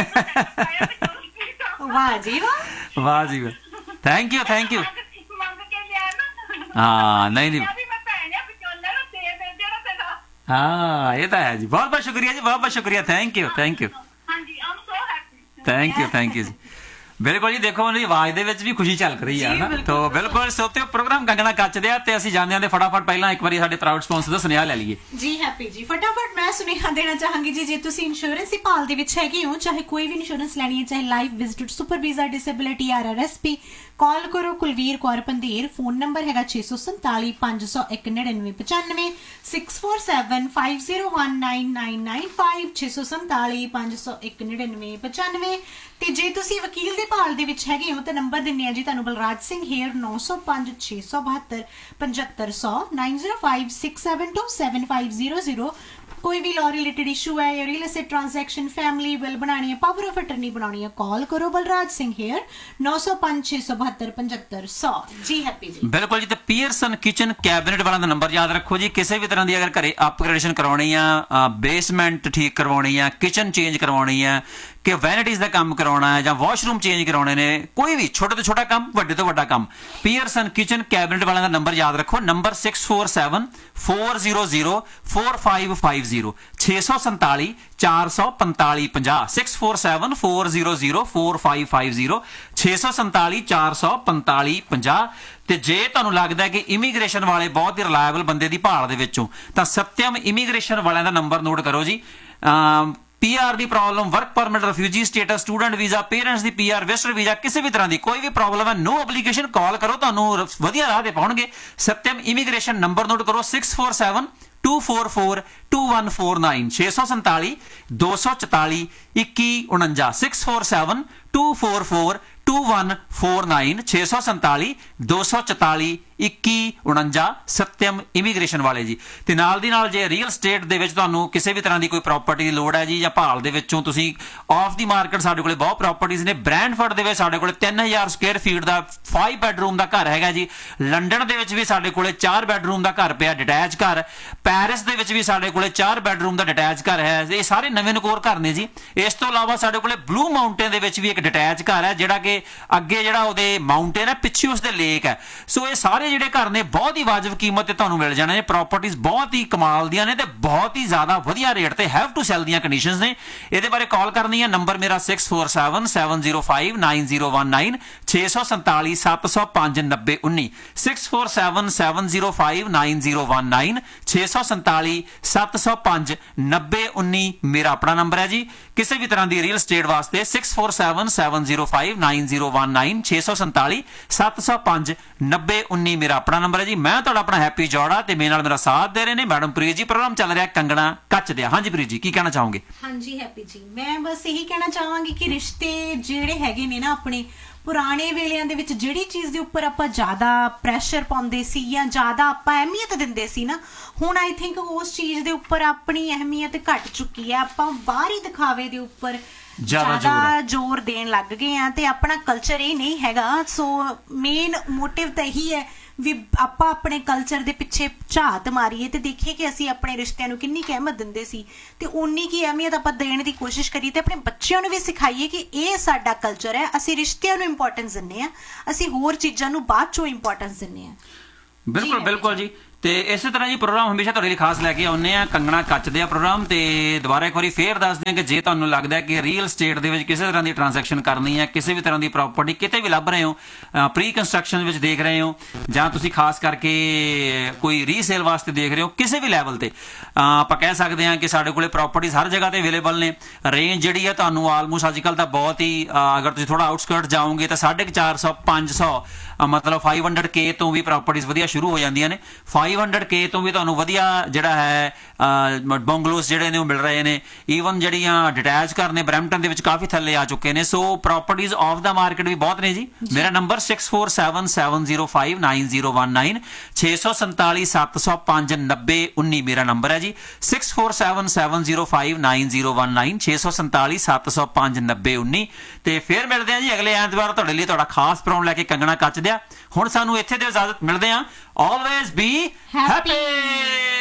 ਭਰਾ ਨੇ ਵਾਹ ਜੀ ਵਾਹ, ਵਾਹ ਜੀ ਵਾਹ, ਥੈਂਕ ਯੂ, ਥੈਂਕ ਯੂ। ਮੰਗ ਕੇ ਲਿਆ ਨਾ। ਹਾਂ, ਨਹੀਂ ਨਹੀਂ, ਵੀ ਮੈਂ ਭੈਣ ਆ, ਵਿਚੋਲੇ ਨੂੰ ਦੇ ਦੇ ਜਿਹੜਾ ਤੇਰਾ। ਹਾਂ, ਇਹ ਤਾਂ ਹੈ ਜੀ। ਬਹੁਤ ਬਹੁਤ ਸ਼ੁਕਰੀਆ ਜੀ, ਬਹੁਤ ਬਹੁਤ ਸ਼ੁਕਰੀਆ। ਥੈਂਕ ਯੂ, ਥੈਂਕ ਯੂ, ਹਾਂਜੀ, ਆਮ so happy. Thank you, thank you ਜੀ। ਬਿਲਕੁਲ ਜੀ, ਦੇਖੋ ਉਹਦੀ ਆਵਾਜ਼ ਦੇ ਵਿੱਚ ਵੀ ਖੁਸ਼ੀ ਝਲਕ ਰਹੀ ਹੈ ਨਾ। ਤਾਂ ਬਿਲਕੁਲ ਸੋਤੇ ਪ੍ਰੋਗਰਾਮ ਕੰਗਣਾ ਕੱਚਦੇ ਆ, ਤੇ ਅਸੀਂ ਜਾਂਦੇ ਆਂ ਤੇ ਫਟਾਫਟ ਪਹਿਲਾਂ ਇੱਕ ਵਾਰੀ ਸਾਡੇ ਪ੍ਰਾਊਡ ਸਪਾਂਸਰ ਦਾ ਸੁਨੇਹਾ ਲੈ ਲਈਏ ਜੀ। ਹੈਪੀ ਜੀ, ਫਟਾਫਟ ਮੈਂ ਸੁਨੇਹਾ ਦੇਣਾ ਚਾਹਾਂਗੀ ਜੀ। ਜੇ ਤੁਸੀਂ ਇੰਸ਼ੋਰੈਂਸ ਦੀ ਭਾਲ ਦੇ ਵਿੱਚ ਹੈਗੇ ਹੋ, ਚਾਹੇ ਕੋਈ ਵੀ ਇੰਸ਼ੋਰੈਂਸ ਲੈਣੀ ਹੈ, ਚਾਹੇ life, visit, super visa, disability, R R S P, ਕਾਲ ਕਰੋ ਕੁਲਵੀਰ ਕੌਰ ਪੰਧੇਰ। ਫੋਨ ਨੰਬਰ ਹੈਗਾ ਛੇ ਸੌ ਸੰਤਾਲੀ ਪੰਜ ਸੌ ਇੱਕ ਨੜਿਨਵੇਂ ਪਚਾਨਵੇਂ, six four seven five zero one nine nine nine five, ਛੇ ਸੌ ਸੰਤਾਲੀ ਪੰਜ ਸੌ ਇੱਕ ਨੜਿਨਵੇਂ ਪਚਾਨਵੇਂ। ਤੇ ਜੇ ਤੁਸੀਂ ਵਕੀਲ ਦੇ ਭਾਲ ਦੇ ਵਿੱਚ ਹੈਗੇ ਹੋ ਤਾਂ ਨੰਬਰ ਦਿੰਨੇ ਆ ਜੀ ਤੁਹਾਨੂੰ, ਬਲਰਾਜ ਸਿੰਘ ਹੇਅਰ, ਨੌ ਸੌ ਪੰਜ ਛੇ ਸੌ ਬਹੱਤਰ ਪਝੱਤਰ ਸੌ, nine zero five six seven to seven five zero zero. ਕੋਈ ਵੀ ਲਾਅ ਰਿਲੇਟਡ ਇਸ਼ੂ ਹੈ, real estate transaction, family bill ਬਣਾਉਣੀ ਹੈ, ਪਾਵਰ ਆਫ ਅਟਰਨੀ ਬਣਾਉਣੀ ਹੈ, ਕਾਲ ਕਰੋ ਬਲਰਾਜ ਸਿੰਘ ਹੇਅਰ, ਨੌ ਸੌ ਪੰਜ ਛੇ ਸੌ ਬਹੱਤਰ ਪਝੱਤਰ ਸੌ। ਜੀ ਹੈਪੀ ਜੀ, ਬਿਲਕੁਲ ਜੀ। ਤੇ ਪੀਅਰਸਨ ਕਿਚਨ ਕੈਬਨਿਟ ਵਾਲਾ ਦਾ ਨੰਬਰ ਯਾਦ ਰੱਖੋ ਜੀ। ਕਿਸੇ ਵੀ ਤਰ੍ਹਾਂ ਦੀ ਅਗਰ ਘਰੇ ਅਪਗ੍ਰੇਡੇਸ਼ਨ ਕਰਵਾਉਣੀ ਆ, ਬੇਸਮੈਂਟ ਠੀਕ ਕਰਵਾਉਣੀ ਆ, ਕਿਚਨ ਚੇਂਜ ਕਰਵਾਉਣੀ ਆ, ਕਿ ਵੈਨਿਟੀਜ਼ ਦਾ ਕੰਮ ਕਰਾਉਣਾ ਹੈ, ਜਾਂ ਵਾਸ਼ਰੂਮ ਚੇਂਜ ਕਰਾਉਣੇ ਨੇ, ਕੋਈ ਵੀ ਛੋਟੇ ਤੋਂ ਛੋਟਾ ਕੰਮ, ਵੱਡੇ ਤੋਂ ਵੱਡਾ ਕੰਮ, ਪੀਅਰਸਨ ਕਿਚਨ ਕੈਬਨਿਟ ਵਾਲਿਆਂ ਦਾ ਨੰਬਰ ਯਾਦ ਰੱਖੋ। Number six four seven four zero zero four five five zero, ਛੇ ਸੌ ਸੰਤਾਲੀ ਚਾਰ ਸੌ ਪੰਤਾਲੀ ਪੰਜਾਹ, six four seven four zero zero four five five zero, ਛੇ ਸੌ ਸੰਤਾਲੀ ਚਾਰ ਸੌ ਪੰਤਾਲੀ ਪੰਜਾਹ। ਤੇ ਜੇ ਤੁਹਾਨੂੰ ਲੱਗਦਾ ਕਿ ਇਮੀਗ੍ਰੇਸ਼ਨ ਵਾਲੇ ਬਹੁਤ ਹੀ ਰਿਲਾਇਬਲ ਬੰਦੇ ਦੀ ਭਾਲ ਦੇ ਵਿੱਚੋਂ, ਤਾਂ ਸਤਿਅਮ ਇਮੀਗ੍ਰੇਸ਼ਨ ਵਾਲਿਆਂ ਦਾ ਨੰਬਰ ਨੋਟ ਕਰੋ ਜੀ। ਪੀ ਆਰ ਦੀ problem, work permit, refugee status, student visa, parents ਦੀ ਪੀ ਆਰ, ਵਿਜ਼ਟਰ ਵੀਜ਼ਾ, ਕਿਸੇ ਵੀ ਤਰ੍ਹਾਂ ਦੀ ਕੋਈ ਵੀ ਪ੍ਰੋਬਲਮ ਹੈ, ਨੋ ਐਪਲੀਕੇਸ਼ਨ, ਕਾਲ ਕਰੋ, ਤੁਹਾਨੂੰ ਵਧੀਆ ਰਾਹ ਤੇ ਪਾਉਣਗੇ। ਸਤਿਅਮ ਇਮੀਗ੍ਰੇਸ਼ਨ ਨੰਬਰ ਨੋਟ ਕਰੋ, six four seven two four four two one four nine, ਛੇ ਸੌ ਸੰਤਾਲੀ ਦੋ ਸੌ ਚੁਤਾਲੀ ਇੱਕੀ ਉਣੰਜਾ, six four seven two four four two one four nine, ਛੇ ਸੌ ਸੰਤਾਲੀ ਦੋ ਸੌ ਚੁਤਾਲੀ ਇੱਕੀ ਉਣੰਜਾ ਸਤਿਅਮ ਇਮੀਗ੍ਰੇਸ਼ਨ ਵਾਲੇ ਜੀ। ਤੇ ਨਾਲ ਦੀ ਨਾਲ ਜੇ ਰੀਅਲ ਸਟੇਟ ਦੇ ਵਿੱਚ ਤੁਹਾਨੂੰ ਕਿਸੇ ਵੀ ਤਰ੍ਹਾਂ ਦੀ ਕੋਈ ਪ੍ਰਾਪਰਟੀ ਦੀ ਲੋੜ ਹੈ ਜੀ, ਜਾਂ ਭਾਲ ਦੇ ਵਿੱਚੋਂ ਤੁਸੀਂ ਆਫ ਦੀ ਮਾਰਕੀਟ, ਸਾਡੇ ਕੋਲੇ ਬਹੁਤ ਪ੍ਰਾਪਰਟੀਆਂ ਨੇ। ਬ੍ਰੈਂਡਫੋਰਡ ਦੇ ਵਿੱਚ ਸਾਡੇ ਕੋਲੇ ਤਿੰਨ ਹਜ਼ਾਰ ਸਕੁਅਰ ਫੀਟ ਦਾ ਫਾਈਵ ਬੈਡਰੂਮ ਦਾ ਘਰ ਹੈਗਾ ਜੀ। ਲੰਡਨ ਦੇ ਵਿੱਚ ਵੀ ਸਾਡੇ ਕੋਲੇ ਚਾਰ ਬੈਡਰੂਮ ਦਾ ਘਰ ਪਿਆ, ਡਿਟੈਚ ਘਰ। ਪੈਰਿਸ ਦੇ ਵਿੱਚ ਵੀ ਸਾਡੇ ਕੋਲੇ ਚਾਰ ਬੈਡਰੂਮ ਦਾ ਡਿਟੈਚ ਘਰ ਹੈ। ਇਹ ਸਾਰੇ ਨਵੇਂ ਨਕੋਰ ਘਰ ਨੇ ਜੀ। ਇਸ ਤੋਂ ਇਲਾਵਾ ਸਾਡੇ ਕੋਲੇ ਬਲੂ ਮਾਊਂਟੇਨ ਦੇ ਵਿੱਚ ਵੀ ਇੱਕ ਡਿਟੈਚ ਘਰ ਹੈ, ਜਿਹੜਾ ਕਿ ਅੱਗੇ ਜਿਹੜਾ ਉਹਦੇ ਮਾਊਂਟੇਨ ਹੈ, ਪਿੱਛੇ ਉਸਦੇ ਲੇਕ ਹੈ। ਸੋ ਇਹ ਸਾਰੇ ਜਿਹੜੇ ਘਰ ਨੇ ਬਹੁਤ ਹੀ ਵਾਜਬ ਕੀਮਤ ਤੇ ਤੁਹਾਨੂੰ ਮਿਲ ਜਾਣੇ ਨੇ। ਪ੍ਰਾਪਰਟੀਆਂ ਬਹੁਤ ਹੀ ਕਮਾਲ ਦੀਆਂ ਨੇ ਤੇ ਬਹੁਤ ਹੀ ਜ਼ਿਆਦਾ ਵਧੀਆ ਰੇਟ ਤੇ ਹੈਵ ਟੂ ਸੈਲ ਦੀਆਂ ਕੰਡੀਸ਼ਨਸ ਨੇ। ਇਹਦੇ ਬਾਰੇ ਕਾਲ ਕਰਨੀ ਹੈ। ਨੰਬਰ ਮੇਰਾ six four seven seven zero five nine zero one nine, ਛੇ ਸੌ ਸੰਤਾਲੀ ਸੱਤ ਸੌ ਪੰਜ ਨੱਬੇ ਉੱਨੀ, six four seven seven zero five nine zero one nine, ਛੇ ਸੌ ਸੰਤਾਲੀ ਸੱਤ ਸੌ ਪੰਜ ਨੱਬੇ ਉੱਨੀ ਮੇਰਾ ਆਪਣਾ ਨੰਬਰ ਹੈ ਜੀ। ਕਿਸੇ ਵੀ ਤਰ੍ਹਾਂ ਦੀ ਰੀਅਲ ਸਟੇਟ ਵਾਸਤੇ six four seven seven zero five nine zero one nine, ਛੇ ਸੌ ਸੰਤਾਲੀ ਸੱਤ ਸੌ ਪੰਜ ਨੱਬੇ ਉੱਨੀ ਮੇਰਾ ਆਪਣਾ ਨੰਬਰ ਹੈ ਜੀ। ਮੈਂ ਤੁਹਾਡਾ ਆਪਣਾ ਹੈਪੀ ਜੋੜਾ ਤੇ ਮੇਰੇ ਨਾਲ ਮੇਰਾ ਸਾਥ ਦੇ ਰਹੇ ਨੇ ਮੈਡਮ ਪ੍ਰੀਤ ਜੀ। ਪ੍ਰੋਗਰਾਮ ਚੱਲ ਰਿਹਾ ਕੰਗਣਾ ਕੱਚ ਦਿਆ। ਹਾਂਜੀ ਪ੍ਰੀਤ ਜੀ, ਕੀ ਕਹਿਣਾ ਚਾਹੋਗੇ? ਹਾਂਜੀ ਹੈਪੀ ਜੀ, ਮੈਂ ਬਸ ਇਹੀ ਕਹਿਣਾ ਚਾਹਾਂਗੀ ਕਿ ਰਿਸ਼ਤੇ ਜਿਹੜੇ ਹੈਗੇ ਨੇ ਨਾ, ਆਪਣੇ ਪੁਰਾਣੇ ਵੇਲਿਆਂ ਦੇ ਵਿੱਚ ਜਿਹੜੀ ਚੀਜ਼ ਦੇ ਉੱਪਰ ਆਪਾਂ ਜ਼ਿਆਦਾ ਪ੍ਰੈਸ਼ਰ ਪਾਉਂਦੇ ਸੀ ਜਾਂ ਜ਼ਿਆਦਾ ਆਪਾਂ ਅਹਿਮੀਅਤ ਦਿੰਦੇ ਸੀ ਨਾ, ਹੁਣ ਆਈ ਥਿੰਕ ਉਸ ਚੀਜ਼ ਦੇ ਉੱਪਰ ਆਪਣੀ ਅਹਿਮੀਅਤ ਘਟ ਚੁੱਕੀ ਹੈ। ਆਪਾਂ ਬਾਹਰੀ ਦਿਖਾਵੇ ਦੇ ਉੱਪਰ ਜ਼ਿਆਦਾ ਜ਼ੋਰ ਦੇਣ ਲੱਗ ਗਏ ਆ ਤੇ ਆਪਣਾ ਕਲਚਰ ਇਹ ਨਹੀਂ ਹੈਗਾ। ਸੋ ਮੇਨ ਮੋਟਿਵ ਤਾਂ ਇਹੀ ਹੈ ਵੀ ਆਪਾਂ ਆਪਣੇ ਕਲਚਰ ਦੇ ਪਿੱਛੇ ਝਾਤ ਮਾਰੀਏ ਤੇ ਦੇਖੀਏ ਕਿ ਅਸੀਂ ਆਪਣੇ ਰਿਸ਼ਤਿਆਂ ਨੂੰ ਕਿੰਨੀ ਕੁ ਅਹਿਮੀਅਤ ਦਿੰਦੇ ਸੀ ਤੇ ਉਨੀ ਕੀ ਅਹਿਮੀਅਤ ਆਪਾਂ ਦੇਣ ਦੀ ਕੋਸ਼ਿਸ਼ ਕਰੀਏ ਤੇ ਆਪਣੇ ਬੱਚਿਆਂ ਨੂੰ ਵੀ ਸਿਖਾਈਏ ਕਿ ਇਹ ਸਾਡਾ ਕਲਚਰ ਹੈ। ਅਸੀਂ ਰਿਸ਼ਤਿਆਂ ਨੂੰ ਇੰਪੋਰਟੈਂਸ ਦਿੰਦੇ ਆ, ਅਸੀਂ ਹੋਰ ਚੀਜ਼ਾਂ ਨੂੰ ਬਾਅਦ ਚੋਂ ਇੰਪੋਰਟੈਂਸ ਦਿੰਦੇ ਆ। ਬਿਲਕੁਲ ਬਿਲਕੁਲ ਜੀ। ਤੇ ਇਸੇ ਤਰ੍ਹਾਂ ਜੀ ਪ੍ਰੋਗਰਾਮ ਹਮੇਸ਼ਾ ਤੁਹਾਡੇ ਲਈ ਖਾਸ ਲੈ ਕੇ ਆਉਂਦੇ ਆ, ਕੰਗਣਾ ਕੱਚ ਦੇ ਆ ਪ੍ਰੋਗਰਾਮ। ਤੇ ਦੁਬਾਰਾ ਇੱਕ ਵਾਰੀ ਫੇਰ ਦੱਸਦੇ ਆ ਕਿ ਜੇ ਤੁਹਾਨੂੰ ਲੱਗਦਾ ਕਿ ਰੀਅਲ ਸਟੇਟ ਦੇ ਵਿੱਚ ਕਿਸੇ ਤਰ੍ਹਾਂ ਦੀ ਟ੍ਰਾਂਜੈਕਸ਼ਨ ਕਰਨੀ ਹੈ, ਕਿਸੇ ਵੀ ਤਰ੍ਹਾਂ ਦੀ ਪ੍ਰਾਪਰਟੀ ਕਿਤੇ ਵੀ ਲੱਭ ਰਹੇ ਹੋ, ਪ੍ਰੀ ਕੰਸਟਰਕਸ਼ਨ ਵਿੱਚ ਦੇਖ ਰਹੇ ਹੋ, ਜਾਂ ਤੁਸੀਂ ਖਾਸ ਕਰਕੇ ਕੋਈ ਰੀਸੇਲ ਵਾਸਤੇ ਦੇਖ ਰਹੇ ਹੋ, ਕਿਸੇ ਵੀ ਲੈਵਲ ਤੇ ਆਪਾਂ ਕਹਿ ਸਕਦੇ ਹਾਂ ਕਿ ਸਾਡੇ ਕੋਲੇ ਪ੍ਰਾਪਰਟੀਜ਼ ਹਰ ਜਗ੍ਹਾ ਤੇ ਅਵੇਲੇਬਲ ਨੇ। ਰੇਂਜ ਜਿਹੜੀ ਹੈ ਤੁਹਾਨੂੰ ਆਲਮੋਸਟ ਅੱਜ ਕੱਲ੍ਹ ਤਾਂ ਬਹੁਤ ਹੀ, ਅਗਰ ਤੁਸੀਂ ਥੋੜਾ ਆਊਟਸਕਰਟ ਜਾਓਗੇ ਤਾਂ ਸਾਢੇ ਕੁ ਚਾਰ ਸੌ ਪੰਜ ਸੌ ਮਤਲਬ ਫਾਈਵ ਹੰਡਰਡ ਕੇ ਤੋਂ ਵੀ ਪ੍ਰਾਪਰਟੀਜ਼ ਵਧੀਆ ਸ਼ੁਰੂ ਹੋ ਜਾਂਦੀਆਂ ਨੇ। ਫਾਈਵ ਹੰਡਰਡ ਕੇ ਤੋਂ ਵੀ ਤੁਹਾਨੂੰ ਵਧੀਆ ਜਿਹੜਾ ਹੈ ਬੰਗਲੋਸ ਜਿਹੜੇ ਨੇ ਉਹ ਮਿਲ ਰਹੇ ਨੇ। ਈਵਨ ਜਿਹੜੀਆਂ ਡਿਟੈਚ ਘਰ ਨੇ ਬਰੈਂਪਟਨ ਦੇ ਵਿੱਚ ਕਾਫੀ ਥੱਲੇ ਆ ਚੁੱਕੇ ਨੇ। ਸੋ ਪ੍ਰਾਪਰਟੀਜ਼ ਆਫ ਦਾ ਮਾਰਕੀਟ ਵੀ ਬਹੁਤ ਨੇ ਜੀ। ਮੇਰਾ number six four seven seven zero five nine zero one nine, ਛੇ ਸੌ ਸੰਤਾਲੀ ਸੱਤ ਸੌ ਪੰਜ ਨੱਬੇ ਉੱਨੀ ਮੇਰਾ ਨੰਬਰ ਹੈ ਜੀ। Six four seven seven zero five nine zero one nine, ਛੇ ਸੌ ਸੰਤਾਲੀ ਸੱਤ ਸੌ ਪੰਜ ਨੱਬੇ ਉੱਨੀ। ਤੇ ਫਿਰ ਮਿਲਦੇ ਆ ਜੀ ਅਗਲੇ ਐਤਵਾਰ ਤੁਹਾਡੇ ਲਈ ਤੁਹਾਡਾ ਖਾਸ ਪ੍ਰੋਗਰਾਮ ਲੈ ਕੇ ਕੰਗਣਾ ਕੱਚ ਦਿਆ। ਹੁਣ ਸਾਨੂੰ ਇੱਥੇ ਦੇ ਇਜਾਜ਼ਤ, ਮਿਲਦੇ ਆ। Always be happy.